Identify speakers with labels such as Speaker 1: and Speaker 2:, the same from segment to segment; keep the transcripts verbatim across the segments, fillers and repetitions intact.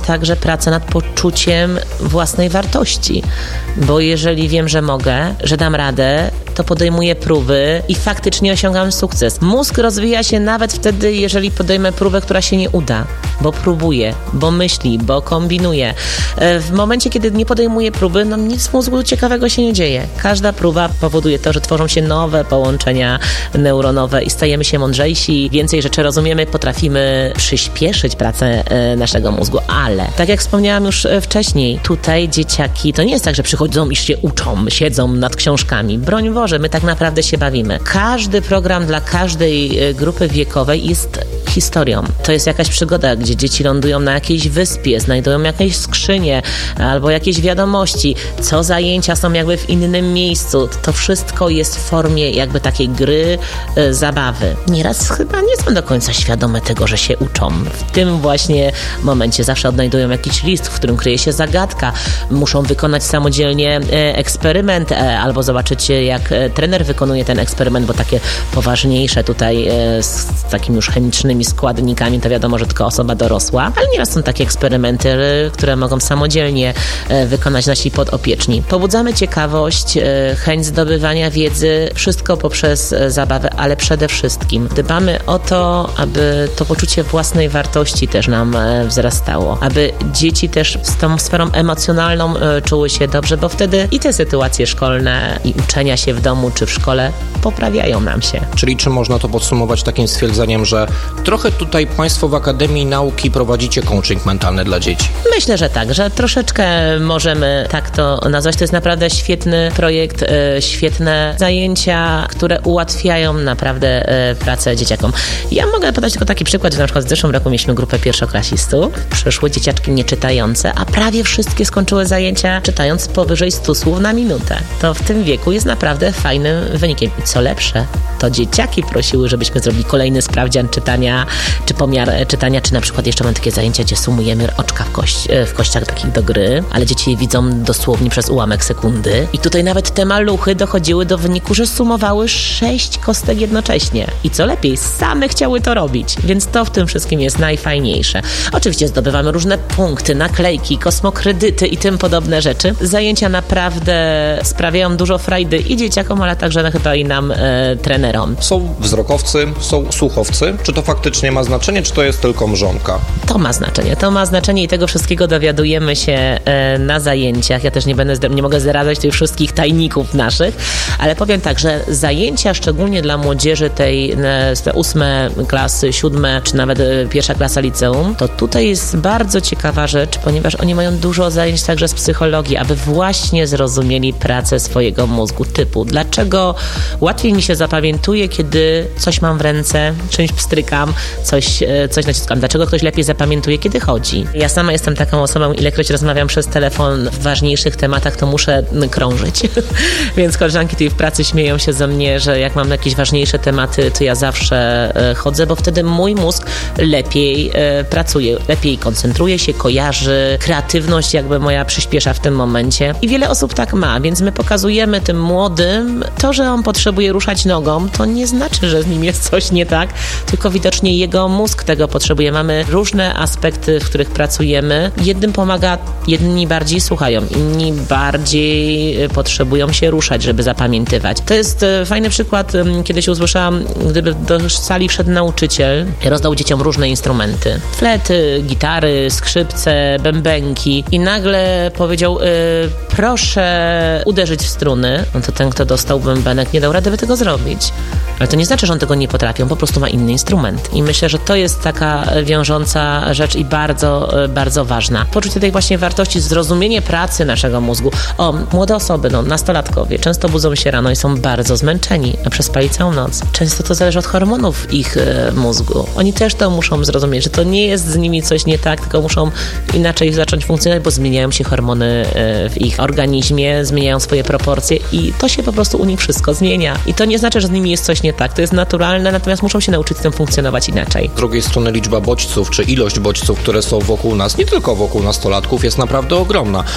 Speaker 1: także praca nad poczuciem własnej wartości, bo jeżeli wiem, że mogę, że dam radę, to podejmuję próby i faktycznie osiągam sukces. Mózg rozwija się nawet wtedy, jeżeli podejmę próbę, która się nie uda, bo próbuje, bo myśli, bo kombinuje. W momencie, kiedy nie podejmuję próby, no nic w mózgu ciekawego się nie dzieje. Każda próba powoduje to, że tworzą się nowe połączenia neuronowe i stajemy się mądrzejsi, więcej rzeczy rozumiemy, potrafimy przyspieszyć pracę naszego mózgu, ale tak jak wspomniałam już wcześniej, tutaj dzieciaki, to nie jest tak, że przychodzą i się uczą, siedzą nad książkami. Broń Boże, my tak naprawdę się bawimy. Każdy program dla każdej grupy wiekowej jest historią. To jest jakaś przygoda, gdzie dzieci lądują na jakiejś wyspie, znajdują jakieś skrzynie albo jakieś wiadomości, co zajęcia są jakby w innym miejscu. To wszystko jest w formie jakby takiej gry, e, zabawy. Nieraz chyba nie są do końca świadome tego, że się uczą. W tym właśnie momencie zawsze odnajdują jakiś list, w którym kryje się zagadka. Muszą wykonać samodzielnie e, eksperyment e, albo zobaczyć, jak e, trener wykonuje ten eksperyment, bo takie poważniejsze tutaj e, z takimi już chemicznymi składnikami, to wiadomo, że tylko osoba dorosła, ale nieraz są takie eksperymenty, które mogą samodzielnie wykonać nasi podopieczni. Pobudzamy ciekawość, chęć zdobywania wiedzy, wszystko poprzez zabawę, ale przede wszystkim dbamy o to, aby to poczucie własnej wartości też nam wzrastało, aby dzieci też z tą sferą emocjonalną czuły się dobrze, bo wtedy i te sytuacje szkolne i uczenia się w domu czy w szkole poprawiają nam się.
Speaker 2: Czyli czy można to podsumować takim stwierdzeniem, że trochę tutaj Państwo w Akademii Nauki prowadzicie coaching mentalny dla dzieci?
Speaker 1: Myślę, że tak, że troszeczkę możemy tak to nazwać. To jest naprawdę świetny projekt, e, świetne zajęcia, które ułatwiają naprawdę e, pracę dzieciakom. Ja mogę podać tylko taki przykład, że na przykład w zeszłym roku mieliśmy grupę pierwszoklasistów, przyszły dzieciaczki nieczytające, a prawie wszystkie skończyły zajęcia czytając powyżej stu słów na minutę. To w tym wieku jest naprawdę fajnym wynikiem. I co lepsze, to dzieciaki prosiły, żebyśmy zrobili kolejny sprawdzian czytania, czy pomiar czytania, czy na przykład jeszcze mamy takie zajęcia, gdzie sumujemy oczka w, kość, w kościach takich do gry, ale dzieci je widzą dosłownie przez ułamek sekundy. I tutaj nawet te maluchy dochodziły do wyniku, że sumowały sześć kostek jednocześnie. I co lepiej, same chciały to robić. Więc to w tym wszystkim jest najfajniejsze. Oczywiście zdobywamy różne punkty, naklejki, kosmokredyty i tym podobne rzeczy. Zajęcia naprawdę sprawiają dużo frajdy i dzieciakom, ale także chyba i nam, e, trenerom.
Speaker 2: Są wzrokowcy, są słuchowcy. Czy to faktycznie ma znaczenie, czy to jest tylko mrzonka?
Speaker 1: To ma znaczenie. To ma znaczenie i tego wszystkiego dowiadujemy się e, na zajęciach. Ja też nie będę, nie mogę zdradzać tych wszystkich tajników naszych, ale powiem tak, że zajęcia szczególnie dla młodzieży tej e, te ósme klasy, siódme, czy nawet e, pierwsza klasa liceum, to tutaj jest bardzo ciekawa rzecz, ponieważ oni mają dużo zajęć także z psychologii, aby właśnie zrozumieli pracę swojego mózgu, typu dlaczego łatwiej mi się zapamiętuje, kiedy coś mam w ręce, czymś pstrykam, coś, e, coś naciskam. Dlaczego ktoś lepiej zapamiętuje, kiedy chodzi. Ja sama jestem taką osobą, ilekroć rozmawiam przez telefon w ważniejszych tematach, to muszę krążyć. Więc koleżanki tutaj w pracy śmieją się ze mnie, że jak mam jakieś ważniejsze tematy, to ja zawsze e, chodzę, bo wtedy mój mózg lepiej e, pracuje, lepiej koncentruje się, kojarzy, kreatywność jakby moja przyspiesza w tym momencie. I wiele osób tak ma, więc my pokazujemy tym młodym to, że on potrzebuje ruszać nogą, to nie znaczy, że z nim jest coś nie tak, tylko widocznie jego mózg tego potrzebuje. Mamy różne aspekty, w których pracujemy. Jednym pomaga, jedni bardziej słuchają, inni bardziej potrzebują się ruszać, żeby zapamiętywać. To jest fajny przykład. Kiedyś usłyszałam, gdyby do sali wszedł nauczyciel i rozdał dzieciom różne instrumenty. Flety, gitary, skrzypce, bębenki i nagle powiedział, y, proszę uderzyć w struny. No to ten, kto dostał bębenek, nie dał rady by tego zrobić. Ale to nie znaczy, że on tego nie potrafi, on po prostu ma inny instrument. I myślę, że to jest taka wiążąca rzecz i bardzo, bardzo ważna. Poczucie tej właśnie wartości, zrozumienie pracy naszego mózgu. O, młode osoby, no, nastolatkowie, często budzą się rano i są bardzo zmęczeni, a przespali całą noc. Często to zależy od hormonów ich e, mózgu. Oni też to muszą zrozumieć, że to nie jest z nimi coś nie tak, tylko muszą inaczej zacząć funkcjonować, bo zmieniają się hormony e, w ich organizmie, zmieniają swoje proporcje i to się po prostu u nich wszystko zmienia. I to nie znaczy, że z nimi jest coś nie tak. To jest naturalne, natomiast muszą się nauczyć z tym funkcjonować inaczej.
Speaker 2: Z drugiej strony liczba bodźców, czy ilość bodźców, które są wokół nas, nie tylko wokół nastolatków, jest naprawdę ogromna.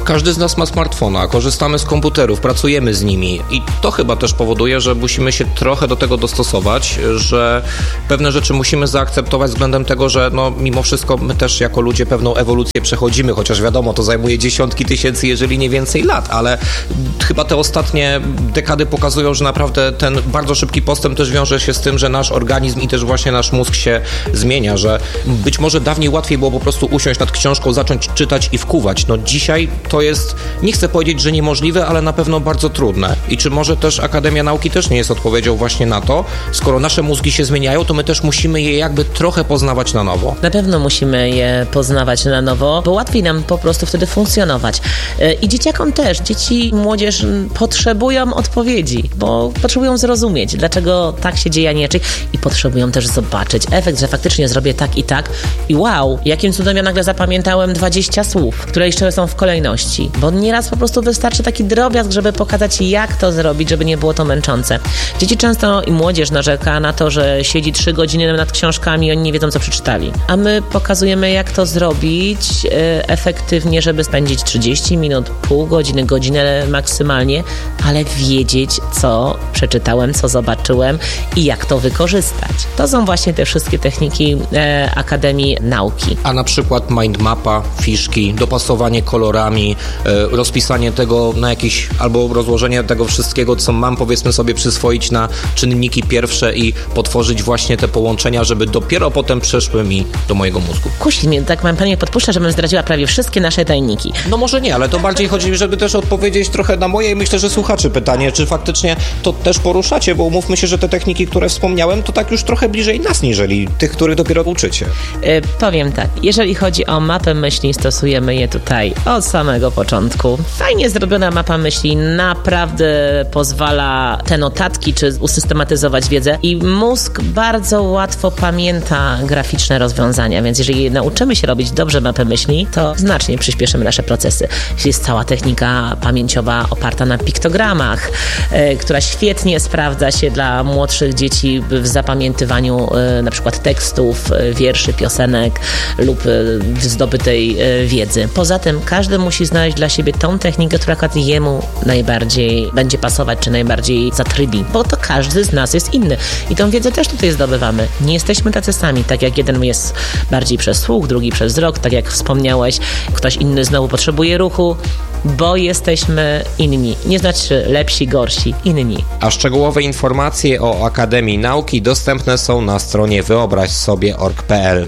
Speaker 2: Każdy z nas ma smartfona, korzystamy z komputerów, pracujemy z nimi i to chyba też powoduje, że musimy się trochę do tego dostosować, że pewne rzeczy musimy zaakceptować względem tego, że no, mimo wszystko my też jako ludzie pewną ewolucję przechodzimy, chociaż wiadomo, to zajmuje dziesiątki tysięcy, jeżeli nie więcej lat, ale chyba te ostatnie dekady pokazują, że naprawdę ten bardzo szybki postęp też wiąże się z tym, że nasz organizm i też właśnie nasz mózg się zmienia, że być może dawniej łatwiej było po prostu usiąść nad książką, zacząć czytać i wkuwać. No dzisiaj to jest, nie chcę powiedzieć, że niemożliwe, ale na pewno bardzo trudne. I czy może też Akademia Nauki też nie jest odpowiedzią właśnie na to, skoro nasze mózgi się zmieniają, to my też musimy je jakby trochę poznawać na nowo.
Speaker 1: Na pewno musimy je poznawać na nowo, bo łatwiej nam po prostu wtedy funkcjonować. I dzieciakom też. Dzieci, młodzież potrzebują odpowiedzi, bo potrzebują zrozumieć, dlaczego tak się dzieje, a nie inaczej. I potrzebują też zobaczyć efekt, że faktycznie zrobię tak i tak i wow, jakim cudem ja nagle zapamiętałem dwadzieścia słów, które jeszcze są w kolejności, bo nieraz po prostu wystarczy taki drobiazg, żeby pokazać, jak to zrobić, żeby nie było to męczące. Dzieci często i młodzież narzeka na to, że siedzi trzy godziny nad książkami i oni nie wiedzą, co przeczytali. A my pokazujemy, jak to zrobić e, efektywnie, żeby spędzić trzydzieści minut, pół godziny, godzinę maksymalnie, ale wiedzieć, co przeczytałem, co zobaczyłem i jak to wykorzystać. To są właśnie te wszystkie techniki e, Akademii Nauki.
Speaker 2: A na przykład mindmapa, fiszki, dopasowanie kolorami, e, rozpisanie tego na jakiś, albo rozłożenie tego wszystkiego, co mam, powiedzmy sobie, przyswoić na czynniki pierwsze i potworzyć właśnie te połączenia, żeby dopiero potem przeszły mi do mojego mózgu.
Speaker 1: Kusi mnie, tak mam Pani podpuszcza, żebym zdradziła prawie wszystkie nasze tajniki.
Speaker 2: No może nie, ale to bardziej chodzi mi, żeby też odpowiedzieć trochę na moje i myślę, że słuchaczy pytanie, czy faktycznie to też poruszacie, bo umówmy się, że te techniki, które wspomniałem, to tak już trochę bliżej nas, niżeli tych, których dopiero uczycie.
Speaker 1: Yy, powiem tak, jeżeli chodzi o mapę myśli, stosujemy je tutaj od samego początku. Fajnie zrobiona mapa myśli naprawdę pozwala te notatki, czy usystematyzować wiedzę i mózg bardzo łatwo pamięta graficzne rozwiązania, więc jeżeli nauczymy się robić dobrze mapę myśli, to znacznie przyspieszymy nasze procesy. Jest cała technika pamięciowa oparta na piktogramach, yy, która świetnie sprawdza się dla młodszych dzieci w zapamiętywaniu yy, na przykład tekstów, yy, wierszy, piosenek lub yy, zdobytej yy, wiedzy. Poza tym każdy musi znaleźć dla siebie tą technikę, która akurat jemu najbardziej będzie pasować, czy najbardziej zatrybi, bo to każdy z nas jest inny i tą wiedzę też tutaj zdobywamy. Nie jesteśmy tacy sami, tak jak jeden jest bardziej przez słuch, drugi przez wzrok, tak jak wspomniałeś, ktoś inny znowu potrzebuje ruchu, bo jesteśmy inni. Nie znaczy lepsi, gorsi, inni.
Speaker 2: A szczegółowe informacje o Akademii Nauki dostępne są na stronie wyobraź sobie kropka org kropka p l.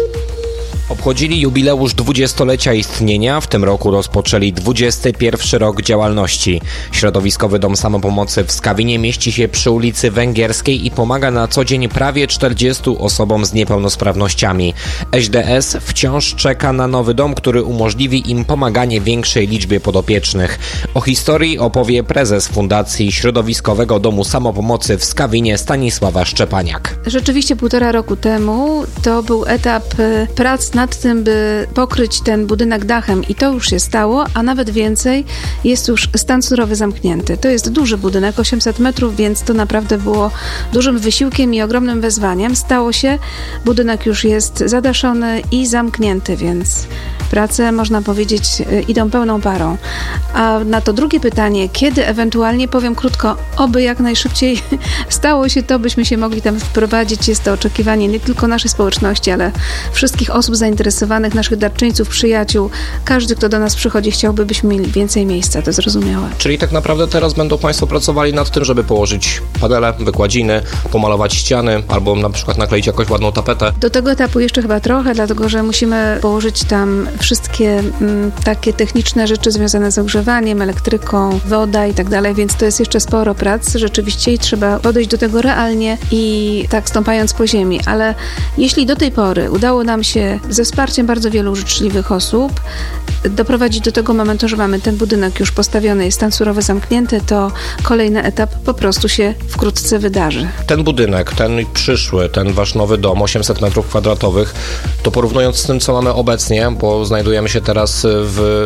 Speaker 2: Obchodzili jubileusz dwudziestolecia istnienia, w tym roku rozpoczęli dwudziesty pierwszy rok działalności. Środowiskowy Dom Samopomocy w Skawinie mieści się przy ulicy Węgierskiej i pomaga na co dzień prawie czterdziestu osobom z niepełnosprawnościami. S D S wciąż czeka na nowy dom, który umożliwi im pomaganie większej liczbie podopiecznych. O historii opowie prezes Fundacji Środowiskowego Domu Samopomocy w Skawinie Stanisława Szczepaniak.
Speaker 3: Rzeczywiście półtora roku temu to był etap prac nad tym, by pokryć ten budynek dachem i to już się stało, a nawet więcej, jest już stan surowy zamknięty. To jest duży budynek, osiemset metrów, więc to naprawdę było dużym wysiłkiem i ogromnym wyzwaniem. Stało się, budynek już jest zadaszony i zamknięty, więc prace, można powiedzieć, idą pełną parą. A na to drugie pytanie, kiedy ewentualnie, powiem krótko, oby jak najszybciej stało się to, byśmy się mogli tam wprowadzić. Jest to oczekiwanie nie tylko naszej społeczności, ale wszystkich osób zainteresowanych, naszych darczyńców, przyjaciół. Każdy, kto do nas przychodzi, chciałby, byśmy mieli więcej miejsca, to zrozumiałe.
Speaker 2: Czyli tak naprawdę teraz będą Państwo pracowali nad tym, żeby położyć panele, wykładziny, pomalować ściany, albo na przykład nakleić jakąś ładną tapetę.
Speaker 3: Do tego etapu jeszcze chyba trochę, dlatego że musimy położyć tam wszystkie m, takie techniczne rzeczy związane z ogrzewaniem, elektryką, woda i tak dalej, więc to jest jeszcze sporo prac rzeczywiście i trzeba podejść do tego realnie i tak stąpając po ziemi, ale jeśli do tej pory udało nam się ze wsparciem bardzo wielu życzliwych osób doprowadzić do tego momentu, że mamy ten budynek już postawiony, jest stan surowy zamknięty, to kolejny etap po prostu się wkrótce wydarzy.
Speaker 2: Ten budynek, ten przyszły, ten wasz nowy dom, osiemset metrów kwadratowych, to porównując z tym, co mamy obecnie, bo znajdujemy się teraz w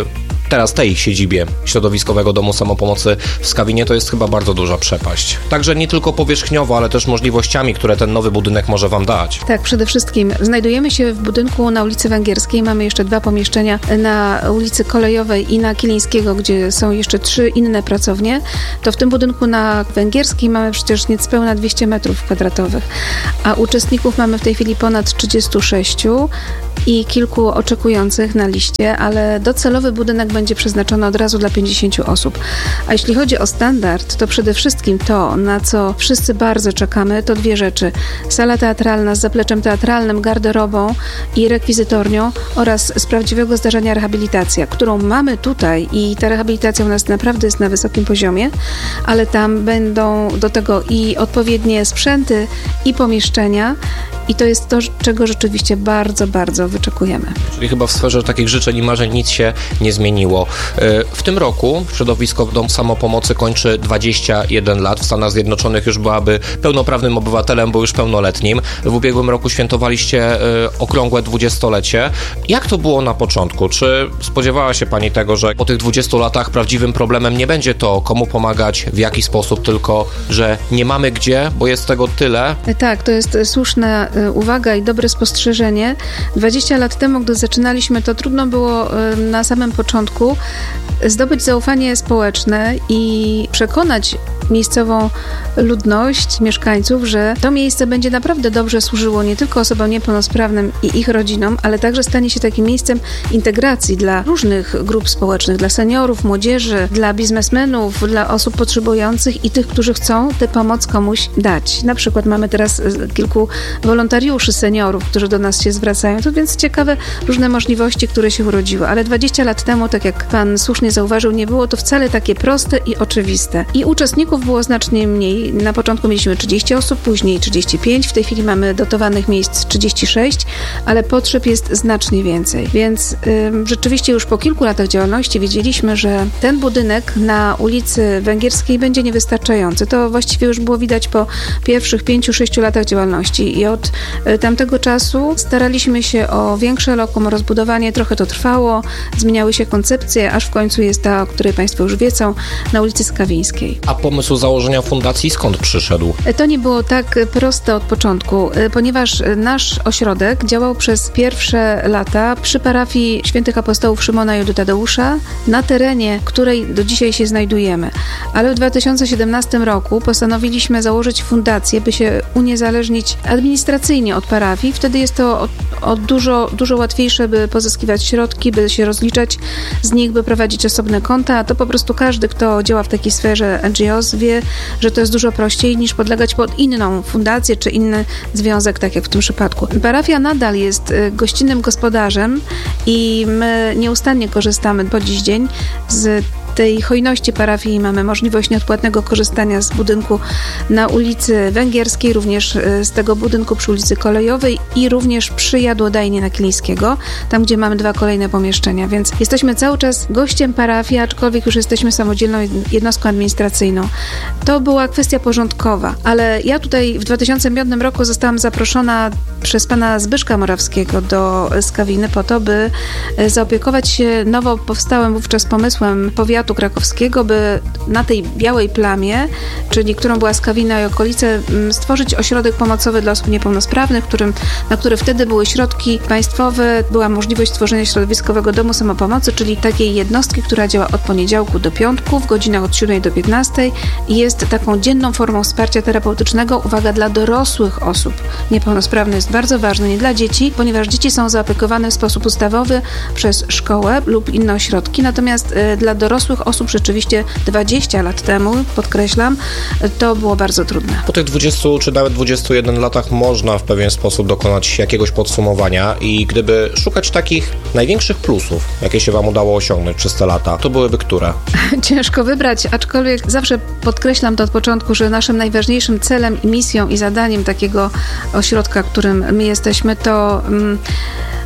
Speaker 2: teraz tej siedzibie Środowiskowego Domu Samopomocy w Skawinie, to jest chyba bardzo duża przepaść. Także nie tylko powierzchniowo, ale też możliwościami, które ten nowy budynek może wam dać.
Speaker 3: Tak, przede wszystkim znajdujemy się w budynku na ulicy Węgierskiej. Mamy jeszcze dwa pomieszczenia na ulicy Kolejowej i na Kilińskiego, gdzie są jeszcze trzy inne pracownie. To w tym budynku na Węgierskiej mamy przecież niespełna dwieście metrów kwadratowych, a uczestników mamy w tej chwili ponad trzydziestu sześciu i kilku oczekujących na liście, ale docelowy budynek będzie przeznaczony od razu dla pięćdziesięciu osób. A jeśli chodzi o standard, to przede wszystkim to, na co wszyscy bardzo czekamy, to dwie rzeczy. Sala teatralna z zapleczem teatralnym, garderobą i rekwizytornią oraz z prawdziwego zdarzenia rehabilitacja, którą mamy tutaj i ta rehabilitacja u nas naprawdę jest na wysokim poziomie, ale tam będą do tego i odpowiednie sprzęty, i pomieszczenia, i to jest to, czego rzeczywiście bardzo, bardzo wyczekujemy.
Speaker 2: Czyli chyba w sferze takich życzeń i marzeń nic się nie zmieniło. W tym roku Środowiskowy Dom Samopomocy kończy dwadzieścia jeden lat. W Stanach Zjednoczonych już byłaby pełnoprawnym obywatelem, bo już pełnoletnim. W ubiegłym roku świętowaliście okrągłe dwudziestolecie. Jak to było na początku? Czy spodziewała się pani tego, że po tych dwudziestu latach prawdziwym problemem nie będzie to, komu pomagać, w jaki sposób, tylko że nie mamy gdzie, bo jest tego tyle?
Speaker 3: Tak, to jest słuszna uwaga i dobre spostrzeżenie. dwadzieścia lat temu, gdy zaczynaliśmy, to trudno było na samym początku zdobyć zaufanie społeczne i przekonać miejscową ludność, mieszkańców, że to miejsce będzie naprawdę dobrze służyło nie tylko osobom niepełnosprawnym i ich rodzinom, ale także stanie się takim miejscem integracji dla różnych grup społecznych, dla seniorów, młodzieży, dla biznesmenów, dla osób potrzebujących i tych, którzy chcą tę pomoc komuś dać. Na przykład mamy teraz kilku wolontariuszy seniorów, którzy do nas się zwracają. To więc ciekawe różne możliwości, które się urodziły. Ale dwadzieścia lat temu, tak jak pan słusznie zauważył, nie było to wcale takie proste i oczywiste. I uczestników było znacznie mniej. Na początku mieliśmy trzydzieści osób, później trzydzieści pięć. W tej chwili mamy dotowanych miejsc trzydzieści sześć, ale potrzeb jest znacznie więcej. Więc ym, rzeczywiście już po kilku latach działalności wiedzieliśmy, że ten budynek na ulicy Węgierskiej będzie niewystarczający. To właściwie już było widać po pierwszych pięciu, sześciu latach działalności i od y, tamtego czasu staraliśmy się o większe lokum, o rozbudowanie. Trochę to trwało, zmieniały się koncepcje, aż w końcu jest ta, o której Państwo już wiedzą, na ulicy Skawińskiej.
Speaker 2: A pomysł założenia fundacji skąd przyszedł?
Speaker 3: To nie było tak proste od początku, ponieważ nasz ośrodek działał przez pierwsze lata przy parafii świętych apostołów Szymona i Judy Tadeusza, na terenie której do dzisiaj się znajdujemy. Ale w dwa tysiące siedemnastym roku postanowiliśmy założyć fundację, by się uniezależnić administracyjnie od parafii. Wtedy jest to o, o dużo, dużo łatwiejsze, by pozyskiwać środki, by się rozliczać z nich, by prowadzić osobne konta. To po prostu każdy, kto działa w takiej sferze N G O s, wie, że to jest dużo prościej niż podlegać pod inną fundację czy inny związek, tak jak w tym przypadku. Parafia nadal jest gościnnym gospodarzem i my nieustannie korzystamy po dziś dzień z tej hojności parafii. Mamy możliwość nieodpłatnego korzystania z budynku na ulicy Węgierskiej, również z tego budynku przy ulicy Kolejowej i również przy jadłodajni na Kilińskiego, tam gdzie mamy dwa kolejne pomieszczenia, więc jesteśmy cały czas gościem parafii, aczkolwiek już jesteśmy samodzielną jednostką administracyjną. To była kwestia porządkowa, ale ja tutaj w dwa tysiące piątym roku zostałam zaproszona przez pana Zbyszka Morawskiego do Skawiny po to, by zaopiekować się nowo powstałym wówczas pomysłem powiatu krakowskiego, by na tej białej plamie, czyli którą była Skawina i okolice, stworzyć ośrodek pomocowy dla osób niepełnosprawnych, którym, na które wtedy były środki państwowe, była możliwość stworzenia Środowiskowego Domu Samopomocy, czyli takiej jednostki, która działa od poniedziałku do piątku, w godzinach od siódmej do piętnastej i jest taką dzienną formą wsparcia terapeutycznego, uwaga, dla dorosłych osób niepełnosprawnych. Jest bardzo ważne, nie dla dzieci, ponieważ dzieci są zaopiekowane w sposób ustawowy przez szkołę lub inne ośrodki, natomiast y, dla dorosłych osób rzeczywiście dwadzieścia lat temu, podkreślam, to było bardzo trudne.
Speaker 2: Po tych dwudziestu czy nawet dwudziestu jeden latach można w pewien sposób dokonać jakiegoś podsumowania i gdyby szukać takich największych plusów, jakie się wam udało osiągnąć przez te lata, to byłyby które?
Speaker 3: Ciężko wybrać, aczkolwiek zawsze podkreślam to od początku, że naszym najważniejszym celem i misją i zadaniem takiego ośrodka, którym my jesteśmy, to um,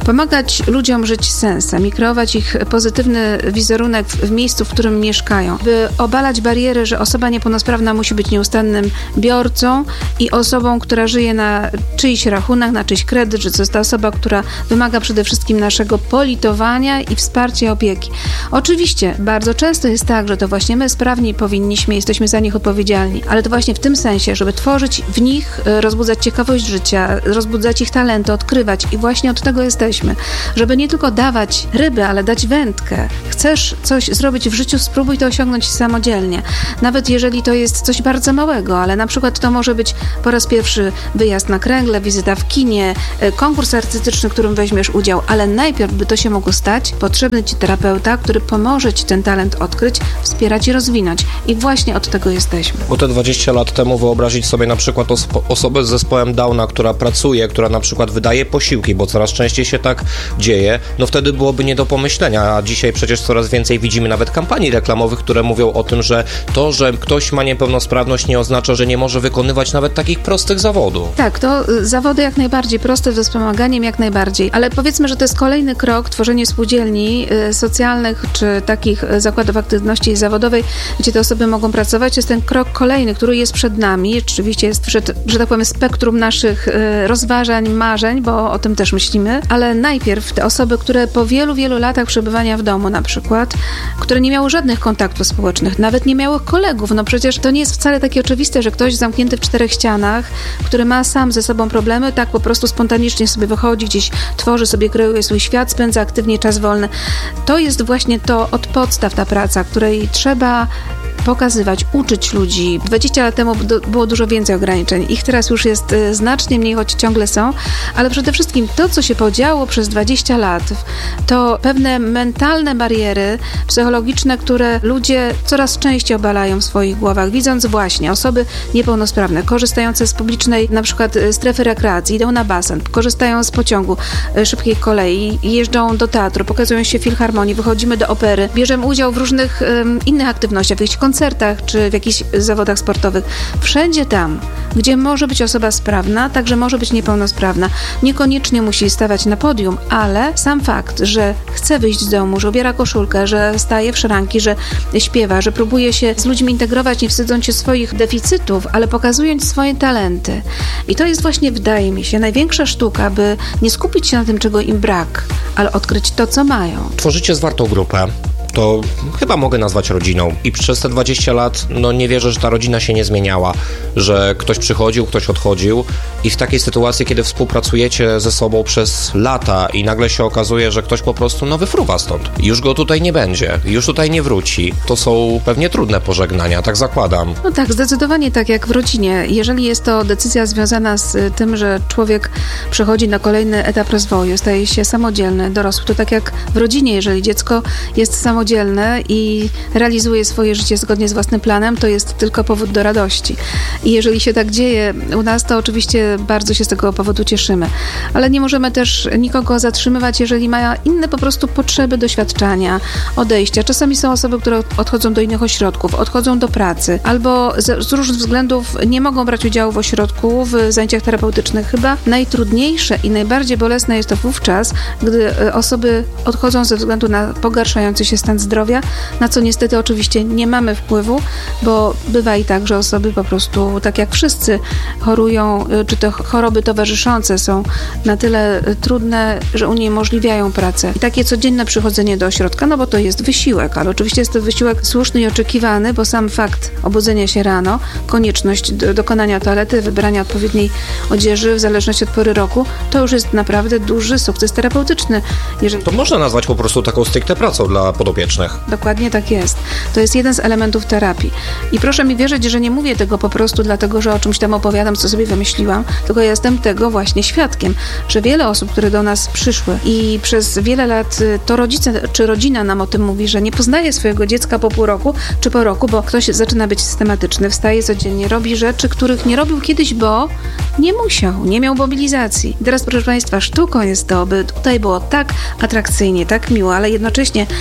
Speaker 3: pomagać ludziom żyć sensem i kreować ich pozytywny wizerunek w, w miejscu, w którym mieszkają, by obalać bariery, że osoba niepełnosprawna musi być nieustannym biorcą i osobą, która żyje na czyjś rachunek, na czyjś kredyt, że to jest ta osoba, która wymaga przede wszystkim naszego politowania i wsparcia i opieki. Oczywiście bardzo często jest tak, że to właśnie my sprawni powinniśmy, jesteśmy za nich odpowiedzialni, ale to właśnie w tym sensie, żeby tworzyć w nich, rozbudzać ciekawość życia, rozbudzać ich talenty, odkrywać i właśnie od tego jesteśmy, żeby nie tylko dawać ryby, ale dać wędkę. Chcesz coś zrobić w życiu, spróbuj to osiągnąć samodzielnie. Nawet jeżeli to jest coś bardzo małego, ale na przykład to może być po raz pierwszy wyjazd na kręgle, wizyta w kinie, konkurs artystyczny, w którym weźmiesz udział, ale najpierw, by to się mogło stać, potrzebny ci terapeuta, który pomoże ci ten talent odkryć, wspierać i rozwinąć. I właśnie od tego jesteśmy.
Speaker 2: Bo te dwadzieścia lat temu wyobrazić sobie na przykład ospo- osobę z zespołem Downa, która pracuje, która na przykład wydaje posiłki, bo coraz częściej się tak dzieje, no wtedy byłoby nie do pomyślenia, a dzisiaj przecież coraz więcej widzimy nawet kampanii reklamowych, które mówią o tym, że to, że ktoś ma niepełnosprawność, nie oznacza, że nie może wykonywać nawet takich prostych zawodów.
Speaker 3: Tak, to y, zawody jak najbardziej, proste ze wspomaganiem jak najbardziej, ale powiedzmy, że to jest kolejny krok, tworzenie spółdzielni y, socjalnych, czy takich y, zakładów aktywności zawodowej, gdzie te osoby mogą pracować. To jest ten krok kolejny, który jest przed nami. Oczywiście jest przed, że tak powiem, spektrum naszych y, rozważań, marzeń, bo o tym też myślimy, ale najpierw te osoby, które po wielu, wielu latach przebywania w domu na przykład, które nie miały żadnych kontaktów społecznych, nawet nie miały kolegów, no przecież to nie jest wcale takie oczywiste, że ktoś zamknięty w czterech ścianach, który ma sam ze sobą problemy, tak po prostu spontanicznie sobie wychodzi, gdzieś tworzy sobie, kreuje swój świat, spędza aktywnie czas wolny. To jest właśnie to od podstaw ta praca, której trzeba pokazywać, uczyć ludzi. dwadzieścia lat temu było dużo więcej ograniczeń. Ich teraz już jest znacznie mniej, choć ciągle są, ale przede wszystkim to, co się podziało przez dwadzieścia lat, to pewne mentalne bariery psychologiczne, które ludzie coraz częściej obalają w swoich głowach, widząc właśnie osoby niepełnosprawne, korzystające z publicznej na przykład strefy rekreacji, idą na basen, korzystają z pociągu szybkiej kolei, jeżdżą do teatru, pokazują się w filharmonii, wychodzimy do opery, bierzemy udział w różnych um, innych aktywnościach, w jakichś koncertach czy w jakichś zawodach sportowych. Wszędzie tam, gdzie może być osoba sprawna, także może być niepełnosprawna. Niekoniecznie musi stawać na podium, ale sam fakt, że chce wyjść z domu, że ubiera koszulkę, że staje w szranki, że śpiewa, że próbuje się z ludźmi integrować, nie wstydząc się swoich deficytów, ale pokazując swoje talenty. I to jest właśnie, wydaje mi się, największa sztuka, by nie skupić się na tym, czego im brak, ale odkryć to, co mają.
Speaker 2: Tworzycie zwartą grupę. To chyba mogę nazwać rodziną. I przez te dwadzieścia lat, no nie wierzę, że ta rodzina się nie zmieniała, że ktoś przychodził, ktoś odchodził i w takiej sytuacji, kiedy współpracujecie ze sobą przez lata i nagle się okazuje, że ktoś po prostu no wyfruwa stąd. Już go tutaj nie będzie, już tutaj nie wróci. To są pewnie trudne pożegnania, tak zakładam.
Speaker 3: No tak, zdecydowanie tak jak w rodzinie. Jeżeli jest to decyzja związana z tym, że człowiek przechodzi na kolejny etap rozwoju, staje się samodzielny, dorosły, to tak jak w rodzinie, jeżeli dziecko jest samodzielne, samodzielny i realizuje swoje życie zgodnie z własnym planem, to jest tylko powód do radości. I jeżeli się tak dzieje u nas, to oczywiście bardzo się z tego powodu cieszymy. Ale nie możemy też nikogo zatrzymywać, jeżeli ma inne po prostu potrzeby doświadczenia, odejścia. Czasami są osoby, które odchodzą do innych ośrodków, odchodzą do pracy, albo z, z różnych względów nie mogą brać udziału w ośrodku, w zajęciach terapeutycznych. Chyba najtrudniejsze i najbardziej bolesne jest to wówczas, gdy osoby odchodzą ze względu na pogarszający się stan zdrowia, na co niestety oczywiście nie mamy wpływu, bo bywa i tak, że osoby po prostu, tak jak wszyscy, chorują, czy to choroby towarzyszące są na tyle trudne, że uniemożliwiają pracę. I takie codzienne przychodzenie do ośrodka, no bo to jest wysiłek, ale oczywiście jest to wysiłek słuszny i oczekiwany, bo sam fakt obudzenia się rano, konieczność do, dokonania toalety, wybrania odpowiedniej odzieży w zależności od pory roku, to już jest naprawdę duży sukces terapeutyczny. Jeżeli...
Speaker 2: To można nazwać po prostu taką stricte pracą dla podopiecznych.
Speaker 3: Dokładnie tak jest. To jest jeden z elementów terapii. I proszę mi wierzyć, że nie mówię tego po prostu dlatego, że o czymś tam opowiadam, co sobie wymyśliłam, tylko ja jestem tego właśnie świadkiem, że wiele osób, które do nas przyszły i przez wiele lat to rodzice czy rodzina nam o tym mówi, że nie poznaje swojego dziecka po pół roku czy po roku, bo ktoś zaczyna być systematyczny, wstaje codziennie, robi rzeczy, których nie robił kiedyś, bo nie musiał, nie miał mobilizacji. I teraz, proszę Państwa, sztuką jest to, by tutaj było tak atrakcyjnie, tak miło, ale jednocześnie z pewną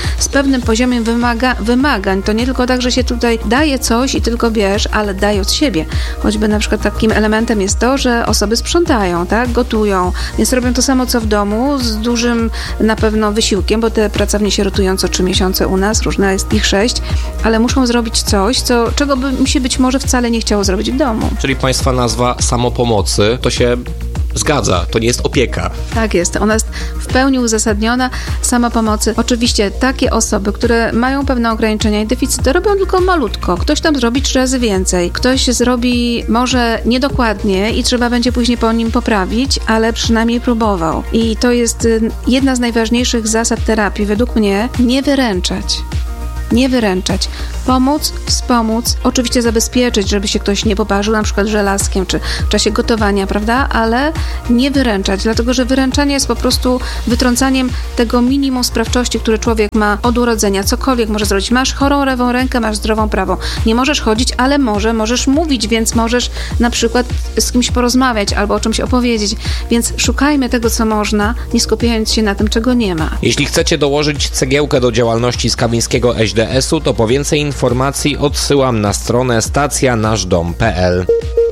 Speaker 3: pewnym poziomie wymaga, wymagań. To nie tylko tak, że się tutaj daje coś i tylko bierz, ale daje od siebie. Choćby na przykład takim elementem jest to, że osoby sprzątają, tak, gotują, więc robią to samo co w domu, z dużym na pewno wysiłkiem, bo te pracownie się rotują co trzy miesiące u nas, różne jest ich sześć, ale muszą zrobić coś, co, czego by mi się być może wcale nie chciało zrobić w domu.
Speaker 2: Czyli Państwa nazwa samopomocy to się zgadza, to nie jest opieka.
Speaker 3: Tak jest, ona jest w pełni uzasadniona, samopomocy. Oczywiście takie osoby, które mają pewne ograniczenia i deficyty, robią tylko malutko. Ktoś tam zrobi trzy razy więcej, ktoś zrobi może niedokładnie i trzeba będzie później po nim poprawić, ale przynajmniej próbował. I to jest jedna z najważniejszych zasad terapii, według mnie, nie wyręczać. Nie wyręczać. Pomóc, wspomóc, oczywiście zabezpieczyć, żeby się ktoś nie poparzył na przykład żelazkiem, czy w czasie gotowania, prawda? Ale nie wyręczać, dlatego że wyręczanie jest po prostu wytrącaniem tego minimum sprawczości, które człowiek ma od urodzenia. Cokolwiek może zrobić. Masz chorą lewą rękę, masz zdrową prawą. Nie możesz chodzić, ale może, możesz mówić, więc możesz na przykład z kimś porozmawiać albo o czymś opowiedzieć. Więc szukajmy tego, co można, nie skupiając się na tym, czego nie ma.
Speaker 2: Jeśli chcecie dołożyć cegiełkę do działalności Skawińskiego S D S-u, to po więcej informacji odsyłam na stronę stacja nasz dom kropka p l.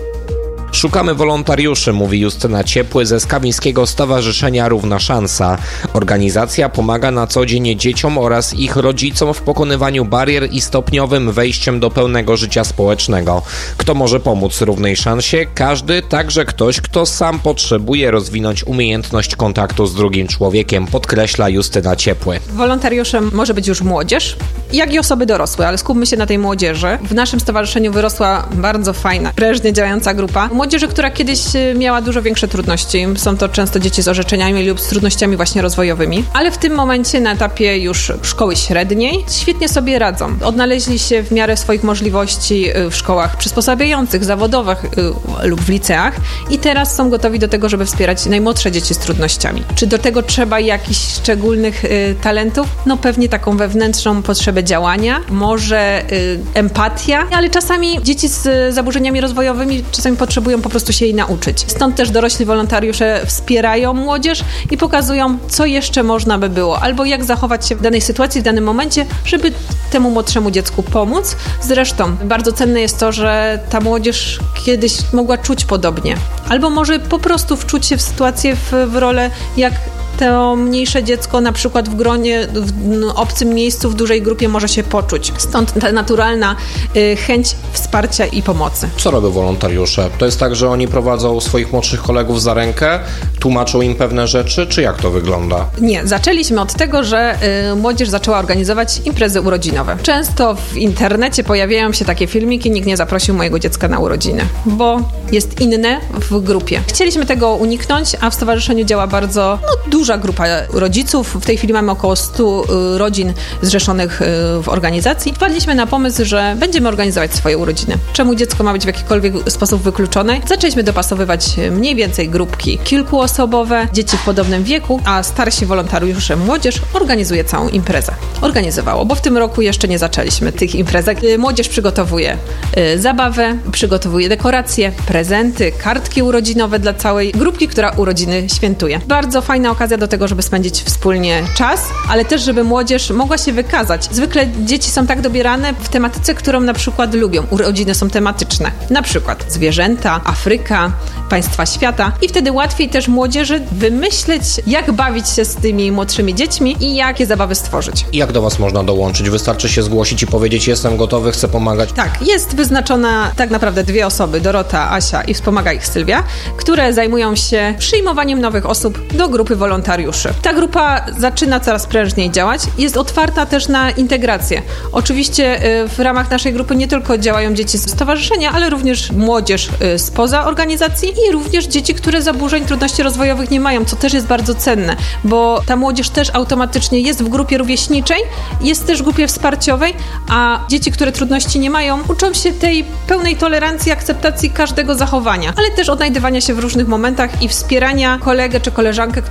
Speaker 2: Szukamy wolontariuszy, mówi Justyna Ciepły ze Skawińskiego Stowarzyszenia Równa Szansa. Organizacja pomaga na co dzień dzieciom oraz ich rodzicom w pokonywaniu barier i stopniowym wejściem do pełnego życia społecznego. Kto może pomóc równej szansie? Każdy, także ktoś, kto sam potrzebuje rozwinąć umiejętność kontaktu z drugim człowiekiem, podkreśla Justyna Ciepły.
Speaker 4: Wolontariuszem może być już młodzież, jak i osoby dorosłe, ale skupmy się na tej młodzieży. W naszym stowarzyszeniu wyrosła bardzo fajna, prężnie działająca grupa młodzieży, która kiedyś miała dużo większe trudności. Są to często dzieci z orzeczeniami lub z trudnościami właśnie rozwojowymi, ale w tym momencie na etapie już szkoły średniej świetnie sobie radzą. Odnaleźli się w miarę swoich możliwości w szkołach przysposabiających, zawodowych lub w liceach i teraz są gotowi do tego, żeby wspierać najmłodsze dzieci z trudnościami. Czy do tego trzeba jakichś szczególnych y, talentów? No pewnie taką wewnętrzną potrzebę działania, może y, empatia, ale czasami dzieci z zaburzeniami rozwojowymi czasami potrzebują po prostu się jej nauczyć. Stąd też dorośli wolontariusze wspierają młodzież i pokazują, co jeszcze można by było, albo jak zachować się w danej sytuacji, w danym momencie, żeby temu młodszemu dziecku pomóc. Zresztą bardzo cenne jest to, że ta młodzież kiedyś mogła czuć podobnie, albo może po prostu wczuć się w sytuację, w, w rolę, jak to mniejsze dziecko na przykład w gronie, w obcym miejscu, w dużej grupie może się poczuć. Stąd ta naturalna y, chęć wsparcia i pomocy.
Speaker 2: Co robią wolontariusze? To jest tak, że oni prowadzą swoich młodszych kolegów za rękę, tłumaczą im pewne rzeczy, czy jak to wygląda?
Speaker 4: Nie, zaczęliśmy od tego, że y, młodzież zaczęła organizować imprezy urodzinowe. Często w internecie pojawiają się takie filmiki, nikt nie zaprosił mojego dziecka na urodziny, bo jest inne w grupie. Chcieliśmy tego uniknąć, a w stowarzyszeniu działa bardzo no, dużo Duża grupa rodziców. W tej chwili mamy około stu rodzin zrzeszonych w organizacji. Wpadliśmy na pomysł, że będziemy organizować swoje urodziny. Czemu dziecko ma być w jakikolwiek sposób wykluczone? Zaczęliśmy dopasowywać mniej więcej grupki kilkuosobowe, dzieci w podobnym wieku, a starsi wolontariusze, młodzież organizuje całą imprezę. Organizowało, bo w tym roku jeszcze nie zaczęliśmy tych imprezek. Młodzież przygotowuje zabawę, przygotowuje dekoracje, prezenty, kartki urodzinowe dla całej grupki, która urodziny świętuje. Bardzo fajna okazja do tego, żeby spędzić wspólnie czas, ale też, żeby młodzież mogła się wykazać. Zwykle dzieci są tak dobierane w tematyce, którą na przykład lubią. Urodziny są tematyczne. Na przykład zwierzęta, Afryka, państwa świata i wtedy łatwiej też młodzieży wymyśleć, jak bawić się z tymi młodszymi dziećmi i jakie zabawy stworzyć.
Speaker 2: I jak do Was można dołączyć? Wystarczy się zgłosić i powiedzieć, jestem gotowy, chcę pomagać?
Speaker 4: Tak, jest wyznaczona tak naprawdę dwie osoby, Dorota, Asia i wspomaga ich Sylwia, które zajmują się przyjmowaniem nowych osób do grupy wolontariuszy. Ta grupa zaczyna coraz prężniej działać, jest otwarta też na integrację. Oczywiście w ramach naszej grupy nie tylko działają dzieci z stowarzyszenia, ale również młodzież spoza organizacji i również dzieci, które zaburzeń, trudności rozwojowych nie mają, co też jest bardzo cenne, bo ta młodzież też automatycznie jest w grupie rówieśniczej, jest też w grupie wsparciowej, a dzieci, które trudności nie mają, uczą się tej pełnej tolerancji, akceptacji każdego zachowania, ale też odnajdywania się w różnych momentach i wspierania kolegę czy koleżankę, które właśnie